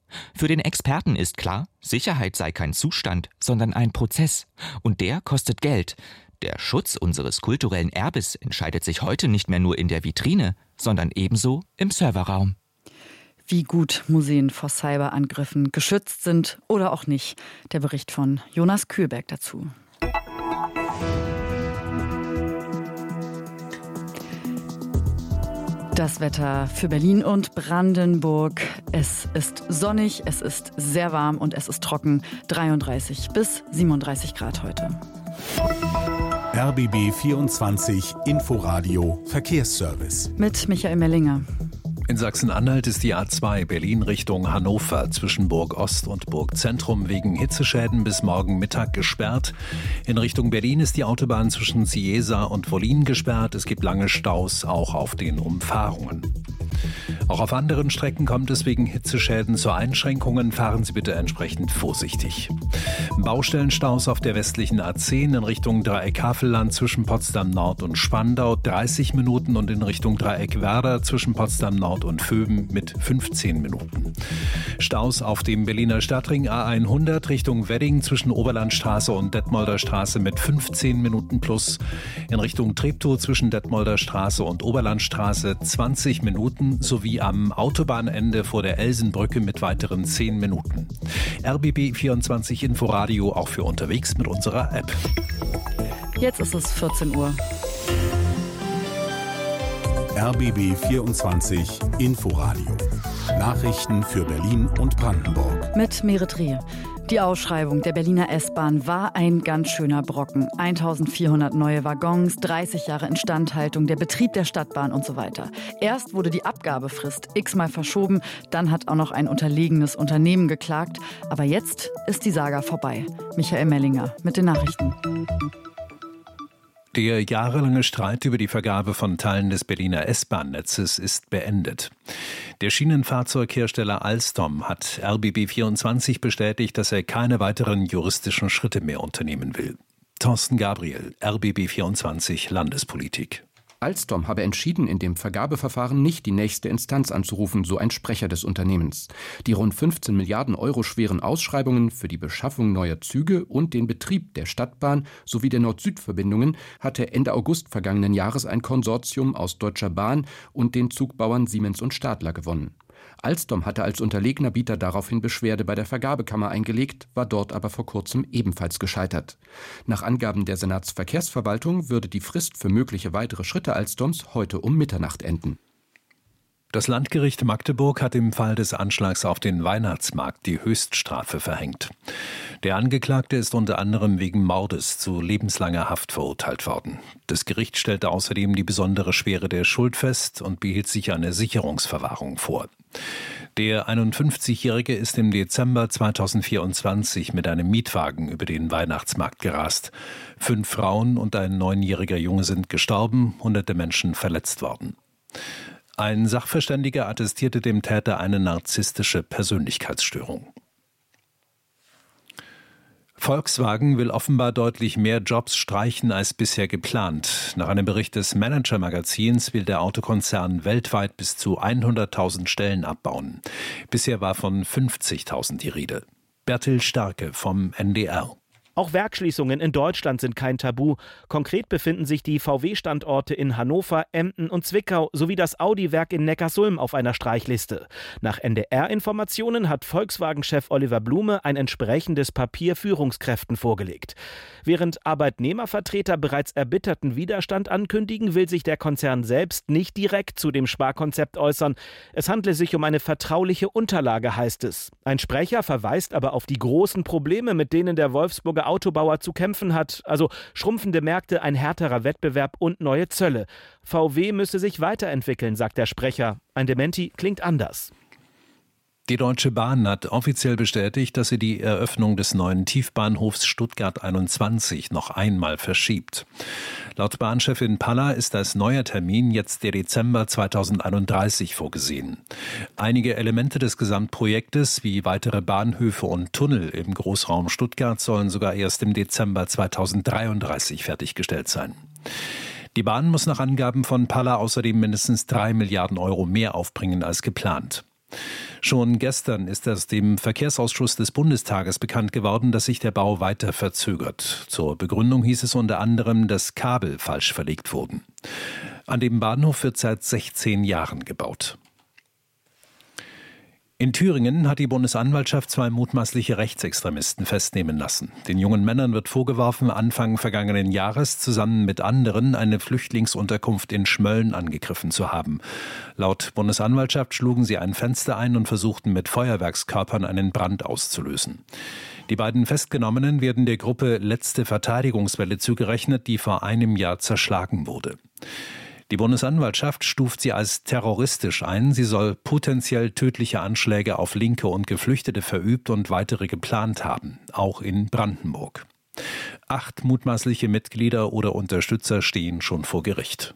Für den Experten ist klar, Sicherheit sei kein Zustand, sondern ein Prozess. Und der kostet Geld. Der Schutz unseres kulturellen Erbes entscheidet sich heute nicht mehr nur in der Vitrine, sondern ebenso im Serverraum. Wie gut Museen vor Cyberangriffen geschützt sind oder auch nicht. Der Bericht von Jonas Kühlberg dazu. Das Wetter für Berlin und Brandenburg. Es ist sonnig, es ist sehr warm und es ist trocken. 33 bis 37 Grad heute. RBB 24 Inforadio Verkehrsservice. Mit Michael Mellinger. In Sachsen-Anhalt ist die A2 Berlin Richtung Hannover zwischen Burg Ost und Burg Zentrum wegen Hitzeschäden bis morgen Mittag gesperrt. In Richtung Berlin ist die Autobahn zwischen Ciesa und Wollin gesperrt. Es gibt lange Staus, auch auf den Umfahrungen. Auch auf anderen Strecken kommt es wegen Hitzeschäden zu Einschränkungen. Fahren Sie bitte entsprechend vorsichtig. Baustellenstaus auf der westlichen A10 in Richtung Dreieck Havelland zwischen Potsdam Nord und Spandau 30 Minuten und in Richtung Dreieck Werder zwischen Potsdam Nord und Vöben mit 15 Minuten. Staus auf dem Berliner Stadtring A100 Richtung Wedding zwischen Oberlandstraße und Detmolder Straße mit 15 Minuten plus. In Richtung Treptow zwischen Detmolder Straße und Oberlandstraße 20 Minuten sowie am Autobahnende vor der Elsenbrücke mit weiteren 10 Minuten. RBB 24 Inforadio auch für unterwegs mit unserer App. Jetzt ist es 14 Uhr. RBB 24 Inforadio. Nachrichten für Berlin und Brandenburg. Mit Merit Reh. Die Ausschreibung der Berliner S-Bahn war ein ganz schöner Brocken. 1400 neue Waggons, 30 Jahre Instandhaltung, der Betrieb der Stadtbahn und so weiter. Erst wurde die Abgabefrist x-mal verschoben, dann hat auch noch ein unterlegenes Unternehmen geklagt. Aber jetzt ist die Saga vorbei. Michael Mellinger mit den Nachrichten. Der jahrelange Streit über die Vergabe von Teilen des Berliner S-Bahn-Netzes ist beendet. Der Schienenfahrzeughersteller Alstom hat RBB24 bestätigt, dass er keine weiteren juristischen Schritte mehr unternehmen will. Thorsten Gabriel, RBB24 Landespolitik. Alstom habe entschieden, in dem Vergabeverfahren nicht die nächste Instanz anzurufen, so ein Sprecher des Unternehmens. Die rund 15 Milliarden Euro schweren Ausschreibungen für die Beschaffung neuer Züge und den Betrieb der Stadtbahn sowie der Nord-Süd-Verbindungen hatte Ende August vergangenen Jahres ein Konsortium aus Deutscher Bahn und den Zugbauern Siemens und Stadler gewonnen. Alstom hatte als unterlegener Bieter daraufhin Beschwerde bei der Vergabekammer eingelegt, war dort aber vor kurzem ebenfalls gescheitert. Nach Angaben der Senatsverkehrsverwaltung würde die Frist für mögliche weitere Schritte Alstoms heute um Mitternacht enden. Das Landgericht Magdeburg hat im Fall des Anschlags auf den Weihnachtsmarkt die Höchststrafe verhängt. Der Angeklagte ist unter anderem wegen Mordes zu lebenslanger Haft verurteilt worden. Das Gericht stellte außerdem die besondere Schwere der Schuld fest und behielt sich eine Sicherungsverwahrung vor. Der 51-Jährige ist im Dezember 2024 mit einem Mietwagen über den Weihnachtsmarkt gerast. 5 Frauen und ein 9-jähriger Junge sind gestorben, hunderte Menschen verletzt worden. Ein Sachverständiger attestierte dem Täter eine narzisstische Persönlichkeitsstörung. Volkswagen will offenbar deutlich mehr Jobs streichen als bisher geplant. Nach einem Bericht des Manager-Magazins will der Autokonzern weltweit bis zu 100.000 Stellen abbauen. Bisher war von 50.000 die Rede. Bertil Starke vom NDR. Auch Werksschließungen in Deutschland sind kein Tabu. Konkret befinden sich die VW-Standorte in Hannover, Emden und Zwickau sowie das Audi-Werk in Neckarsulm auf einer Streichliste. Nach NDR-Informationen hat Volkswagen-Chef Oliver Blume ein entsprechendes Papier Führungskräften vorgelegt. Während Arbeitnehmervertreter bereits erbitterten Widerstand ankündigen, will sich der Konzern selbst nicht direkt zu dem Sparkonzept äußern. Es handle sich um eine vertrauliche Unterlage, heißt es. Ein Sprecher verweist aber auf die großen Probleme, mit denen der Wolfsburger Autobauer zu kämpfen hat, also schrumpfende Märkte, ein härterer Wettbewerb und neue Zölle. VW müsse sich weiterentwickeln, sagt der Sprecher. Ein Dementi klingt anders. Die Deutsche Bahn hat offiziell bestätigt, dass sie die Eröffnung des neuen Tiefbahnhofs Stuttgart 21 noch einmal verschiebt. Laut Bahnchefin Paller ist als neuer Termin jetzt der Dezember 2031 vorgesehen. Einige Elemente des Gesamtprojektes, wie weitere Bahnhöfe und Tunnel im Großraum Stuttgart, sollen sogar erst im Dezember 2033 fertiggestellt sein. Die Bahn muss nach Angaben von Paller außerdem mindestens 3 Milliarden Euro mehr aufbringen als geplant. Schon gestern ist aus dem Verkehrsausschuss des Bundestages bekannt geworden, dass sich der Bau weiter verzögert. Zur Begründung hieß es unter anderem, dass Kabel falsch verlegt wurden. An dem Bahnhof wird seit 16 Jahren gebaut. In Thüringen hat die Bundesanwaltschaft 2 mutmaßliche Rechtsextremisten festnehmen lassen. Den jungen Männern wird vorgeworfen, Anfang vergangenen Jahres zusammen mit anderen eine Flüchtlingsunterkunft in Schmölln angegriffen zu haben. Laut Bundesanwaltschaft schlugen sie ein Fenster ein und versuchten mit Feuerwerkskörpern einen Brand auszulösen. Die beiden Festgenommenen werden der Gruppe Letzte Verteidigungswelle zugerechnet, die vor einem Jahr zerschlagen wurde. Die Bundesanwaltschaft stuft sie als terroristisch ein. Sie soll potenziell tödliche Anschläge auf Linke und Geflüchtete verübt und weitere geplant haben, auch in Brandenburg. 8 mutmaßliche Mitglieder oder Unterstützer stehen schon vor Gericht.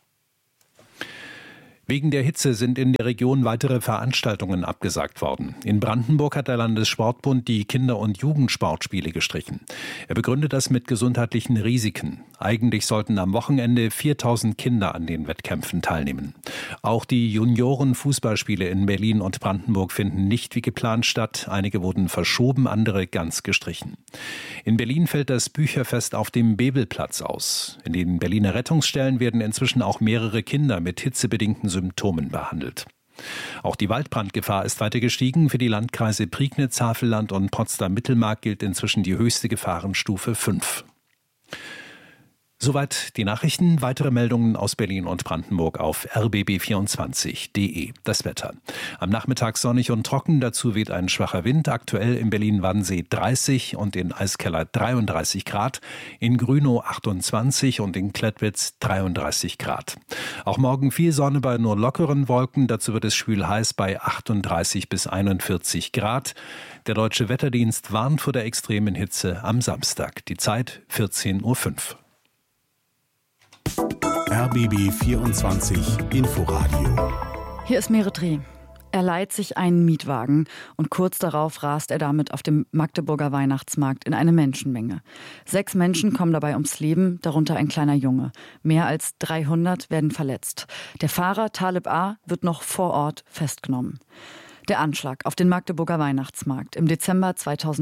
Wegen der Hitze sind in der Region weitere Veranstaltungen abgesagt worden. In Brandenburg hat der Landessportbund die Kinder- und Jugendsportspiele gestrichen. Er begründet das mit gesundheitlichen Risiken. Eigentlich sollten am Wochenende 4000 Kinder an den Wettkämpfen teilnehmen. Auch die Junioren-Fußballspiele in Berlin und Brandenburg finden nicht wie geplant statt. Einige wurden verschoben, andere ganz gestrichen. In Berlin fällt das Bücherfest auf dem Bebelplatz aus. In den Berliner Rettungsstellen werden inzwischen auch mehrere Kinder mit hitzebedingten Symptomen behandelt. Auch die Waldbrandgefahr ist weiter gestiegen. Für die Landkreise Prignitz, Havelland und Potsdam-Mittelmark gilt inzwischen die höchste Gefahrenstufe 5. Soweit die Nachrichten. Weitere Meldungen aus Berlin und Brandenburg auf rbb24.de. Das Wetter. Am Nachmittag sonnig und trocken, dazu weht ein schwacher Wind. Aktuell in Berlin-Wannsee 30 und in Eiskeller 33 Grad, in Grünow 28 und in Klettwitz 33 Grad. Auch morgen viel Sonne bei nur lockeren Wolken, dazu wird es schwül heiß bei 38 bis 41 Grad. Der Deutsche Wetterdienst warnt vor der extremen Hitze am Samstag. Die Zeit 14:05 Uhr. RBB 24 Inforadio. Hier ist Meretri. Er leiht sich einen Mietwagen und kurz darauf rast er damit auf dem Magdeburger Weihnachtsmarkt in eine Menschenmenge. 6 Menschen kommen dabei ums Leben, darunter ein kleiner Junge. Mehr als 300 werden verletzt. Der Fahrer Taleb A. wird noch vor Ort festgenommen. Der Anschlag auf den Magdeburger Weihnachtsmarkt im Dezember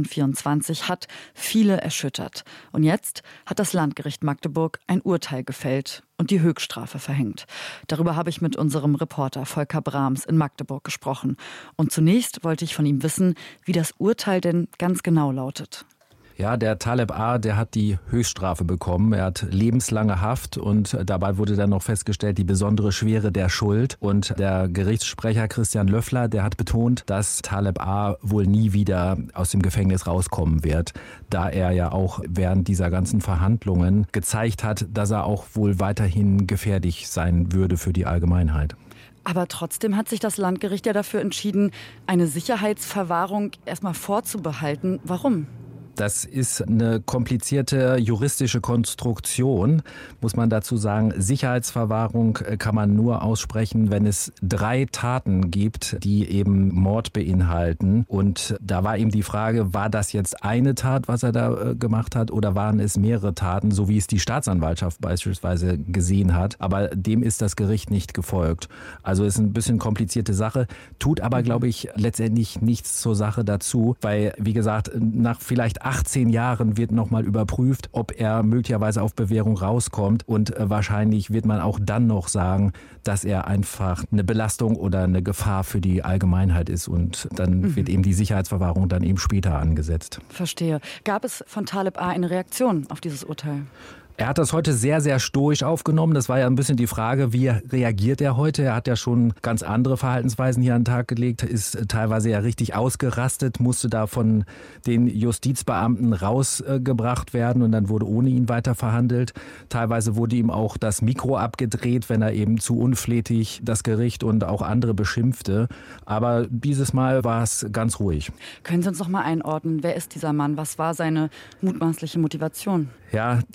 2024 hat viele erschüttert. Und jetzt hat das Landgericht Magdeburg ein Urteil gefällt und die Höchststrafe verhängt. Darüber habe ich mit unserem Reporter Volker Brahms in Magdeburg gesprochen. Und zunächst wollte ich von ihm wissen, wie das Urteil denn ganz genau lautet. Ja, der Taleb A., der hat die Höchststrafe bekommen. Er hat lebenslange Haft und dabei wurde dann noch festgestellt, die besondere Schwere der Schuld. Und der Gerichtssprecher Christian Löffler, der hat betont, dass Taleb A. wohl nie wieder aus dem Gefängnis rauskommen wird, da er ja auch während dieser ganzen Verhandlungen gezeigt hat, dass er auch wohl weiterhin gefährlich sein würde für die Allgemeinheit. Aber trotzdem hat sich das Landgericht ja dafür entschieden, eine Sicherheitsverwahrung erstmal vorzubehalten. Warum? Das ist eine komplizierte juristische Konstruktion, muss man dazu sagen. Sicherheitsverwahrung kann man nur aussprechen, wenn es 3 Taten gibt, die eben Mord beinhalten. Und da war eben die Frage, war das jetzt eine Tat, was er da gemacht hat, oder waren es mehrere Taten, so wie es die Staatsanwaltschaft beispielsweise gesehen hat. Aber dem ist das Gericht nicht gefolgt. Also ist ein bisschen komplizierte Sache, tut aber, glaube ich, letztendlich nichts zur Sache dazu, weil, wie gesagt, nach vielleicht 18 Jahren wird nochmal überprüft, ob er möglicherweise auf Bewährung rauskommt, und wahrscheinlich wird man auch dann noch sagen, dass er einfach eine Belastung oder eine Gefahr für die Allgemeinheit ist, und dann wird eben die Sicherheitsverwahrung dann eben später angesetzt. Verstehe. Gab es von Taleb A. eine Reaktion auf dieses Urteil? Er hat das heute sehr, sehr stoisch aufgenommen. Das war ja ein bisschen die Frage, wie reagiert er heute? Er hat ja schon ganz andere Verhaltensweisen hier an den Tag gelegt, ist teilweise ja richtig ausgerastet, musste da von den Justizbeamten rausgebracht werden und dann wurde ohne ihn weiter verhandelt. Teilweise wurde ihm auch das Mikro abgedreht, wenn er eben zu unflätig das Gericht und auch andere beschimpfte. Aber dieses Mal war es ganz ruhig. Können Sie uns noch mal einordnen, wer ist dieser Mann? Was war seine mutmaßliche Motivation? Ja, das ist eine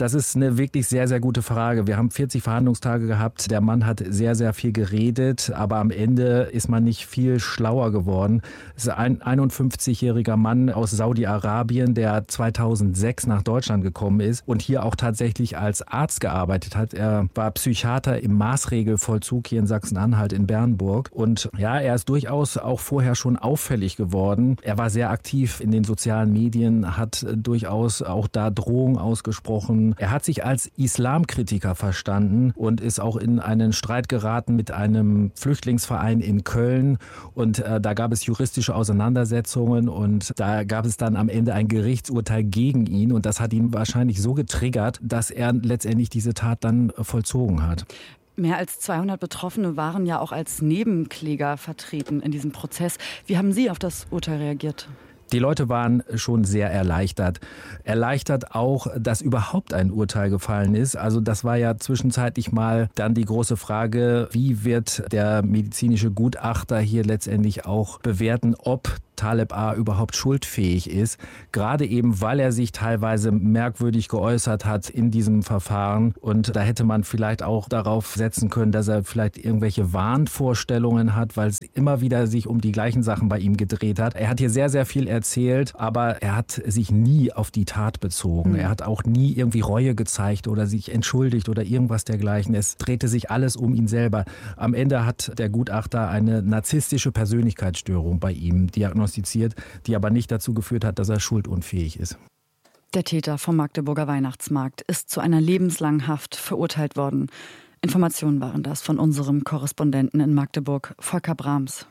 eine wirklich sehr, sehr gute Frage. Wir haben 40 Verhandlungstage gehabt. Der Mann hat sehr, sehr viel geredet, aber am Ende ist man nicht viel schlauer geworden. Es ist ein 51-jähriger Mann aus Saudi-Arabien, der 2006 nach Deutschland gekommen ist und hier auch tatsächlich als Arzt gearbeitet hat. Er war Psychiater im Maßregelvollzug hier in Sachsen-Anhalt in Bernburg. Und ja, er ist durchaus auch vorher schon auffällig geworden. Er war sehr aktiv in den sozialen Medien, hat durchaus auch da Drohungen ausgesprochen. Er hat sich als Islamkritiker verstanden und ist auch in einen Streit geraten mit einem Flüchtlingsverein in Köln. Und da gab es juristische Auseinandersetzungen und da gab es dann am Ende ein Gerichtsurteil gegen ihn. Und das hat ihn wahrscheinlich so getriggert, dass er letztendlich diese Tat dann vollzogen hat. Mehr als 200 Betroffene waren ja auch als Nebenkläger vertreten in diesem Prozess. Wie haben Sie auf das Urteil reagiert? Die Leute waren schon sehr erleichtert. Erleichtert auch, dass überhaupt ein Urteil gefallen ist. Also das war ja zwischenzeitlich mal dann die große Frage, wie wird der medizinische Gutachter hier letztendlich auch bewerten, ob Taleb A überhaupt schuldfähig ist, gerade eben, weil er sich teilweise merkwürdig geäußert hat in diesem Verfahren. Und da hätte man vielleicht auch darauf setzen können, dass er vielleicht irgendwelche Wahnvorstellungen hat, weil es immer wieder sich um die gleichen Sachen bei ihm gedreht hat. Er hat hier sehr, sehr viel erzählt, aber er hat sich nie auf die Tat bezogen. Er hat auch nie irgendwie Reue gezeigt oder sich entschuldigt oder irgendwas dergleichen. Es drehte sich alles um ihn selber. Am Ende hat der Gutachter eine narzisstische Persönlichkeitsstörung bei ihm diagnostiziert, die aber nicht dazu geführt hat, dass er schuldunfähig ist. Der Täter vom Magdeburger Weihnachtsmarkt ist zu einer lebenslangen Haft verurteilt worden. Informationen waren das von unserem Korrespondenten in Magdeburg, Volker Brahms.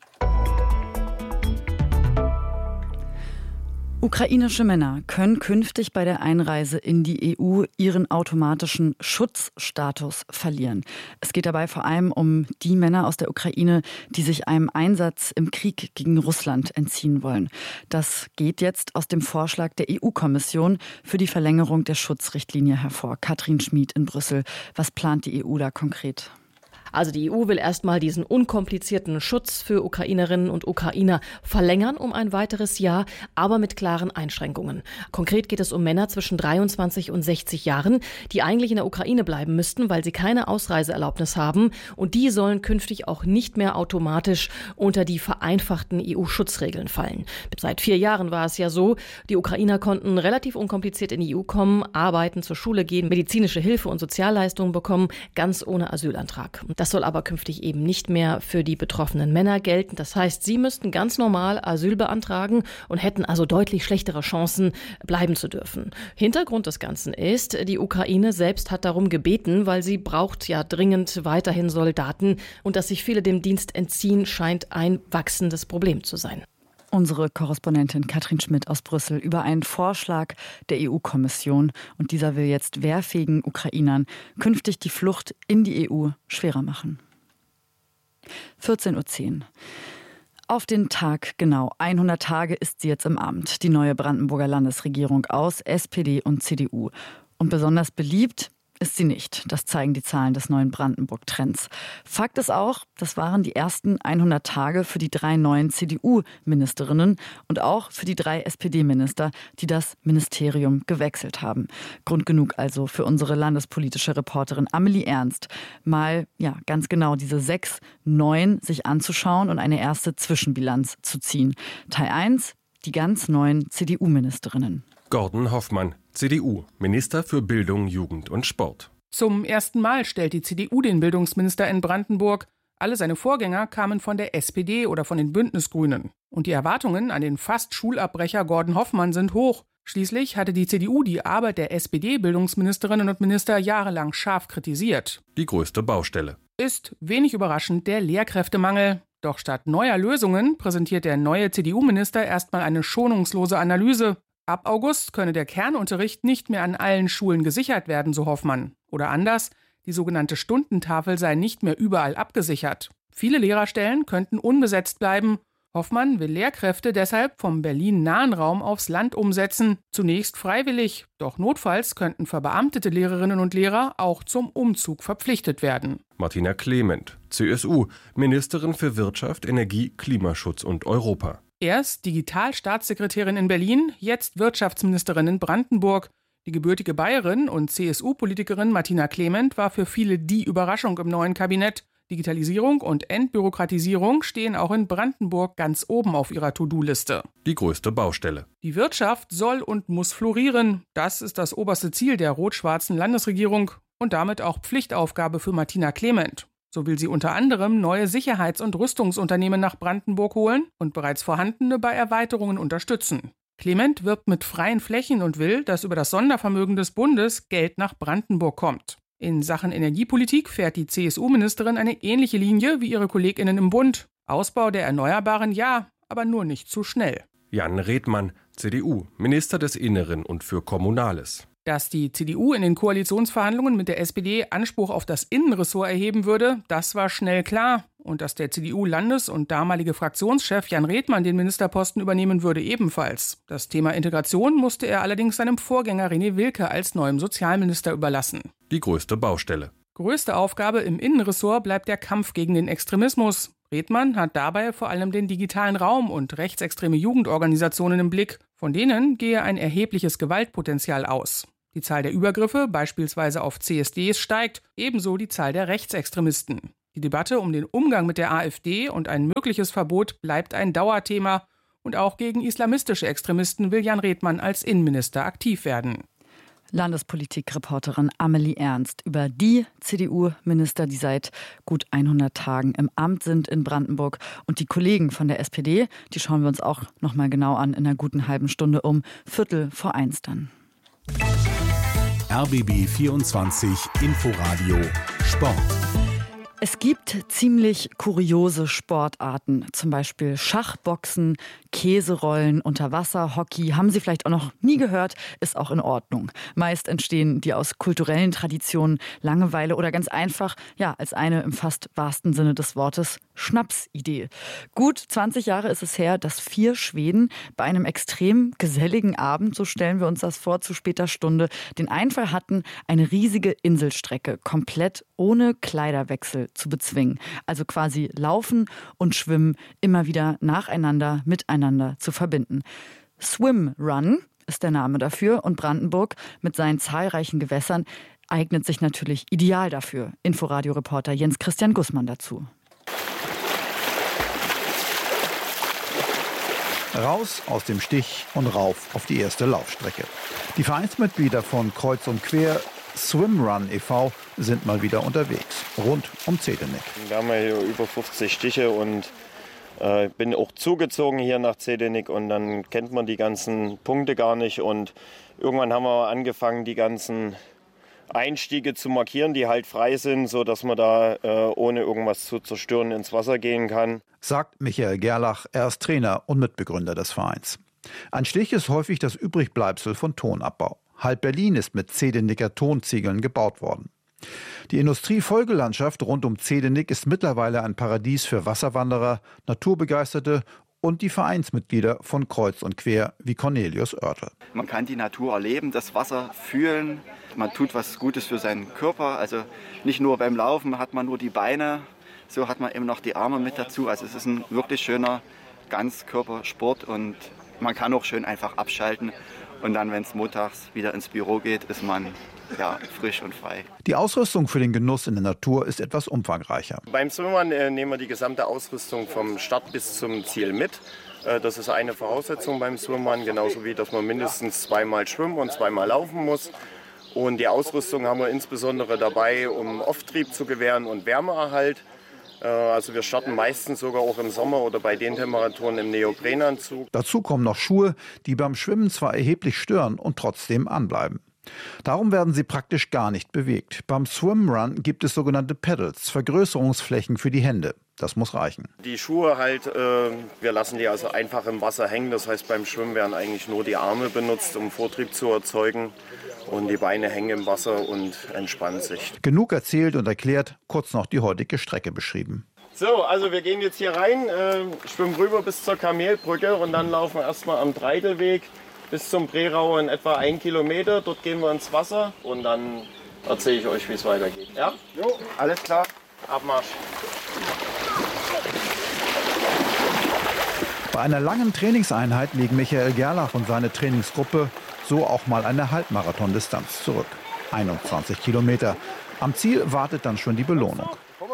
Ukrainische Männer können künftig bei der Einreise in die EU ihren automatischen Schutzstatus verlieren. Es geht dabei vor allem um die Männer aus der Ukraine, die sich einem Einsatz im Krieg gegen Russland entziehen wollen. Das geht jetzt aus dem Vorschlag der EU-Kommission für die Verlängerung der Schutzrichtlinie hervor. Katrin Schmid in Brüssel. Was plant die EU da konkret? Also die EU will erstmal diesen unkomplizierten Schutz für Ukrainerinnen und Ukrainer verlängern um ein weiteres Jahr, aber mit klaren Einschränkungen. Konkret geht es um Männer zwischen 23 und 60 Jahren, die eigentlich in der Ukraine bleiben müssten, weil sie keine Ausreiseerlaubnis haben. Und die sollen künftig auch nicht mehr automatisch unter die vereinfachten EU-Schutzregeln fallen. Seit 4 Jahren war es ja so, die Ukrainer konnten relativ unkompliziert in die EU kommen, arbeiten, zur Schule gehen, medizinische Hilfe und Sozialleistungen bekommen, ganz ohne Asylantrag. Das soll aber künftig eben nicht mehr für die betroffenen Männer gelten. Das heißt, sie müssten ganz normal Asyl beantragen und hätten also deutlich schlechtere Chancen, bleiben zu dürfen. Hintergrund des Ganzen ist, die Ukraine selbst hat darum gebeten, weil sie braucht ja dringend weiterhin Soldaten. Und dass sich viele dem Dienst entziehen, scheint ein wachsendes Problem zu sein. Unsere Korrespondentin Katrin Schmid aus Brüssel über einen Vorschlag der EU-Kommission. Und dieser will jetzt wehrfähigen Ukrainern künftig die Flucht in die EU schwerer machen. 14:10 Uhr. Auf den Tag genau 100 Tage ist sie jetzt im Amt, die neue Brandenburger Landesregierung aus SPD und CDU. Und besonders beliebt ist sie nicht. Das zeigen die Zahlen des neuen Brandenburg-Trends. Fakt ist auch, das waren die ersten 100 Tage für die 3 neuen CDU-Ministerinnen und auch für die 3 SPD-Minister, die das Ministerium gewechselt haben. Grund genug also für unsere landespolitische Reporterin Amelie Ernst, mal ganz genau diese 6 neuen sich anzuschauen und eine erste Zwischenbilanz zu ziehen. Teil 1, die ganz neuen CDU-Ministerinnen. Gordon Hoffmann, CDU, Minister für Bildung, Jugend und Sport. Zum ersten Mal stellt die CDU den Bildungsminister in Brandenburg. Alle seine Vorgänger kamen von der SPD oder von den Bündnisgrünen. Und die Erwartungen an den fast Schulabbrecher Gordon Hoffmann sind hoch. Schließlich hatte die CDU die Arbeit der SPD-Bildungsministerinnen und Minister jahrelang scharf kritisiert. Die größte Baustelle ist, wenig überraschend, der Lehrkräftemangel. Doch statt neuer Lösungen präsentiert der neue CDU-Minister erstmal eine schonungslose Analyse. Ab August könne der Kernunterricht nicht mehr an allen Schulen gesichert werden, so Hoffmann. Oder anders, die sogenannte Stundentafel sei nicht mehr überall abgesichert. Viele Lehrerstellen könnten unbesetzt bleiben. Hoffmann will Lehrkräfte deshalb vom Berlin-nahen Raum aufs Land umsetzen. Zunächst freiwillig, doch notfalls könnten verbeamtete Lehrerinnen und Lehrer auch zum Umzug verpflichtet werden. Martina Clement, CSU, Ministerin für Wirtschaft, Energie, Klimaschutz und Europa. Erst Digitalstaatssekretärin in Berlin, jetzt Wirtschaftsministerin in Brandenburg. Die gebürtige Bayerin und CSU-Politikerin Martina Clement war für viele die Überraschung im neuen Kabinett. Digitalisierung und Entbürokratisierung stehen auch in Brandenburg ganz oben auf ihrer To-Do-Liste. Die größte Baustelle. Die Wirtschaft soll und muss florieren. Das ist das oberste Ziel der rot-schwarzen Landesregierung und damit auch Pflichtaufgabe für Martina Clement. So will sie unter anderem neue Sicherheits- und Rüstungsunternehmen nach Brandenburg holen und bereits vorhandene bei Erweiterungen unterstützen. Clement wirbt mit freien Flächen und will, dass über das Sondervermögen des Bundes Geld nach Brandenburg kommt. In Sachen Energiepolitik fährt die CSU-Ministerin eine ähnliche Linie wie ihre KollegInnen im Bund. Ausbau der Erneuerbaren ja, aber nur nicht zu schnell. Jan Redmann, CDU, Minister des Inneren und für Kommunales. Dass die CDU in den Koalitionsverhandlungen mit der SPD Anspruch auf das Innenressort erheben würde, das war schnell klar. Und dass der CDU-Landes- und damalige Fraktionschef Jan Redmann den Ministerposten übernehmen würde, ebenfalls. Das Thema Integration musste er allerdings seinem Vorgänger René Wilke als neuem Sozialminister überlassen. Die größte Baustelle. Größte Aufgabe im Innenressort bleibt der Kampf gegen den Extremismus. Redmann hat dabei vor allem den digitalen Raum und rechtsextreme Jugendorganisationen im Blick. Von denen gehe ein erhebliches Gewaltpotenzial aus. Die Zahl der Übergriffe, beispielsweise auf CSDs, steigt, ebenso die Zahl der Rechtsextremisten. Die Debatte um den Umgang mit der AfD und ein mögliches Verbot bleibt ein Dauerthema. Und auch gegen islamistische Extremisten will Jan Redmann als Innenminister aktiv werden. Landespolitik-Reporterin Amelie Ernst über die CDU-Minister, die seit gut 100 Tagen im Amt sind in Brandenburg. Und die Kollegen von der SPD, die schauen wir uns auch noch mal genau an in einer guten halben Stunde um 1:15 dann. RBB 24 Inforadio Sport. Es gibt ziemlich kuriose Sportarten, zum Beispiel Schachboxen, Käserollen, Unterwasserhockey. Haben Sie vielleicht auch noch nie gehört, ist auch in Ordnung. Meist entstehen die aus kulturellen Traditionen, Langeweile oder ganz einfach, ja, als eine im fast wahrsten Sinne des Wortes Schnapsidee. Gut 20 Jahre ist es her, dass 4 Schweden bei einem extrem geselligen Abend, so stellen wir uns das vor, zu später Stunde, den Einfall hatten, eine riesige Inselstrecke komplett ohne Kleiderwechsel zu bezwingen. Also quasi Laufen und Schwimmen immer wieder nacheinander miteinander zu verbinden. Swim Run ist der Name dafür und Brandenburg mit seinen zahlreichen Gewässern eignet sich natürlich ideal dafür. Inforadio-Reporter Jens Christian Gussmann dazu. Raus aus dem Stich und rauf auf die erste Laufstrecke. Die Vereinsmitglieder von Kreuz und Quer Swimrun e.V. sind mal wieder unterwegs, rund um Zehdenick. Wir haben ja hier über 50 Stiche und bin auch zugezogen hier nach Zehdenick und dann kennt man die ganzen Punkte gar nicht und irgendwann haben wir angefangen, die ganzen Einstiege zu markieren, die halt frei sind, sodass man da ohne irgendwas zu zerstören ins Wasser gehen kann. Sagt Michael Gerlach, er ist Trainer und Mitbegründer des Vereins. Ein Stich ist häufig das Übrigbleibsel von Tonabbau. Halb Berlin ist mit Zehdenicker Tonziegeln gebaut worden. Die Industriefolgelandschaft rund um Zehdenick ist mittlerweile ein Paradies für Wasserwanderer, Naturbegeisterte und die Vereinsmitglieder von Kreuz und Quer wie Cornelius Oertel. Man kann die Natur erleben, das Wasser fühlen, man tut was Gutes für seinen Körper. Also nicht nur beim Laufen hat man nur die Beine, so hat man eben noch die Arme mit dazu. Also es ist ein wirklich schöner Ganzkörpersport und man kann auch schön einfach abschalten. Und dann, wenn es montags wieder ins Büro geht, ist man frisch und frei. Die Ausrüstung für den Genuss in der Natur ist etwas umfangreicher. Beim Swimmern nehmen wir die gesamte Ausrüstung vom Start bis zum Ziel mit. Das ist eine Voraussetzung beim Swimmern, genauso wie, dass man mindestens 2-mal schwimmen und 2-mal laufen muss. Und die Ausrüstung haben wir insbesondere dabei, um Auftrieb zu gewähren und Wärmeerhalt. Also wir starten meistens sogar auch im Sommer oder bei den Temperaturen im Neoprenanzug. Dazu kommen noch Schuhe, die beim Schwimmen zwar erheblich stören und trotzdem anbleiben. Darum werden sie praktisch gar nicht bewegt. Beim Swimrun gibt es sogenannte Pedals, Vergrößerungsflächen für die Hände. Das muss reichen. Die Schuhe halt, wir lassen die also einfach im Wasser hängen. Das heißt, beim Schwimmen werden eigentlich nur die Arme benutzt, um Vortrieb zu erzeugen. Und die Beine hängen im Wasser und entspannen sich. Genug erzählt und erklärt, kurz noch die heutige Strecke beschrieben. So, also wir gehen jetzt hier rein, schwimmen rüber bis zur Kamelbrücke und dann laufen wir erstmal am Dreidelweg bis zum Prerau in etwa 1 Kilometer. Dort gehen wir ins Wasser und dann erzähle ich euch, wie es weitergeht. Ja? Jo, alles klar. Abmarsch. Bei einer langen Trainingseinheit legen Michael Gerlach und seine Trainingsgruppe so auch mal eine Halbmarathon-Distanz zurück. 21 Kilometer. Am Ziel wartet dann schon die Belohnung.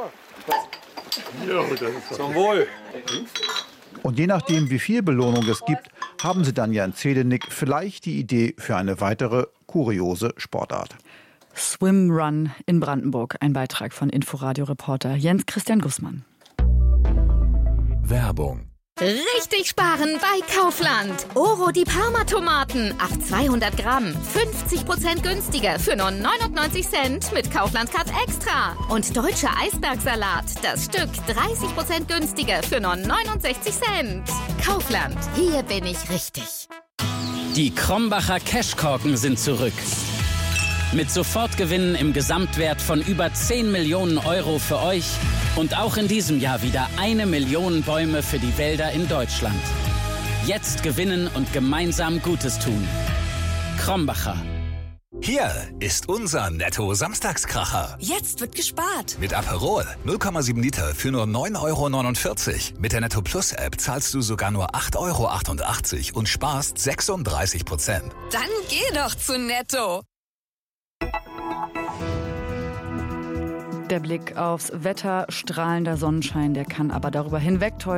Zum Wohl. Und je nachdem, wie viel Belohnung es gibt, haben sie dann ja in Zedenick vielleicht die Idee für eine weitere kuriose Sportart. Swim Run in Brandenburg. Ein Beitrag von Inforadio-Reporter Jens Christian Gussmann. Werbung. Richtig sparen bei Kaufland. Oro die Parma-Tomaten auf 200 Gramm. 50% günstiger für nur 99 Cent mit Kaufland Cut Extra. Und deutscher Eisbergsalat. Das Stück 30% günstiger für nur 69 Cent. Kaufland. Hier bin ich richtig. Die Krombacher Cashkorken sind zurück. Mit Sofortgewinnen im Gesamtwert von über 10 Millionen Euro für euch und auch in diesem Jahr wieder 1 Million Bäume für die Wälder in Deutschland. Jetzt gewinnen und gemeinsam Gutes tun. Krombacher. Hier ist unser Netto-Samstagskracher. Jetzt wird gespart. Mit Aperol 0,7 Liter für nur 9,49 €. Mit der Netto Plus App zahlst du sogar nur 8,88 € und sparst 36%. Dann geh doch zu Netto. Der Blick aufs Wetter, strahlender Sonnenschein, der kann aber darüber hinwegtäuschen.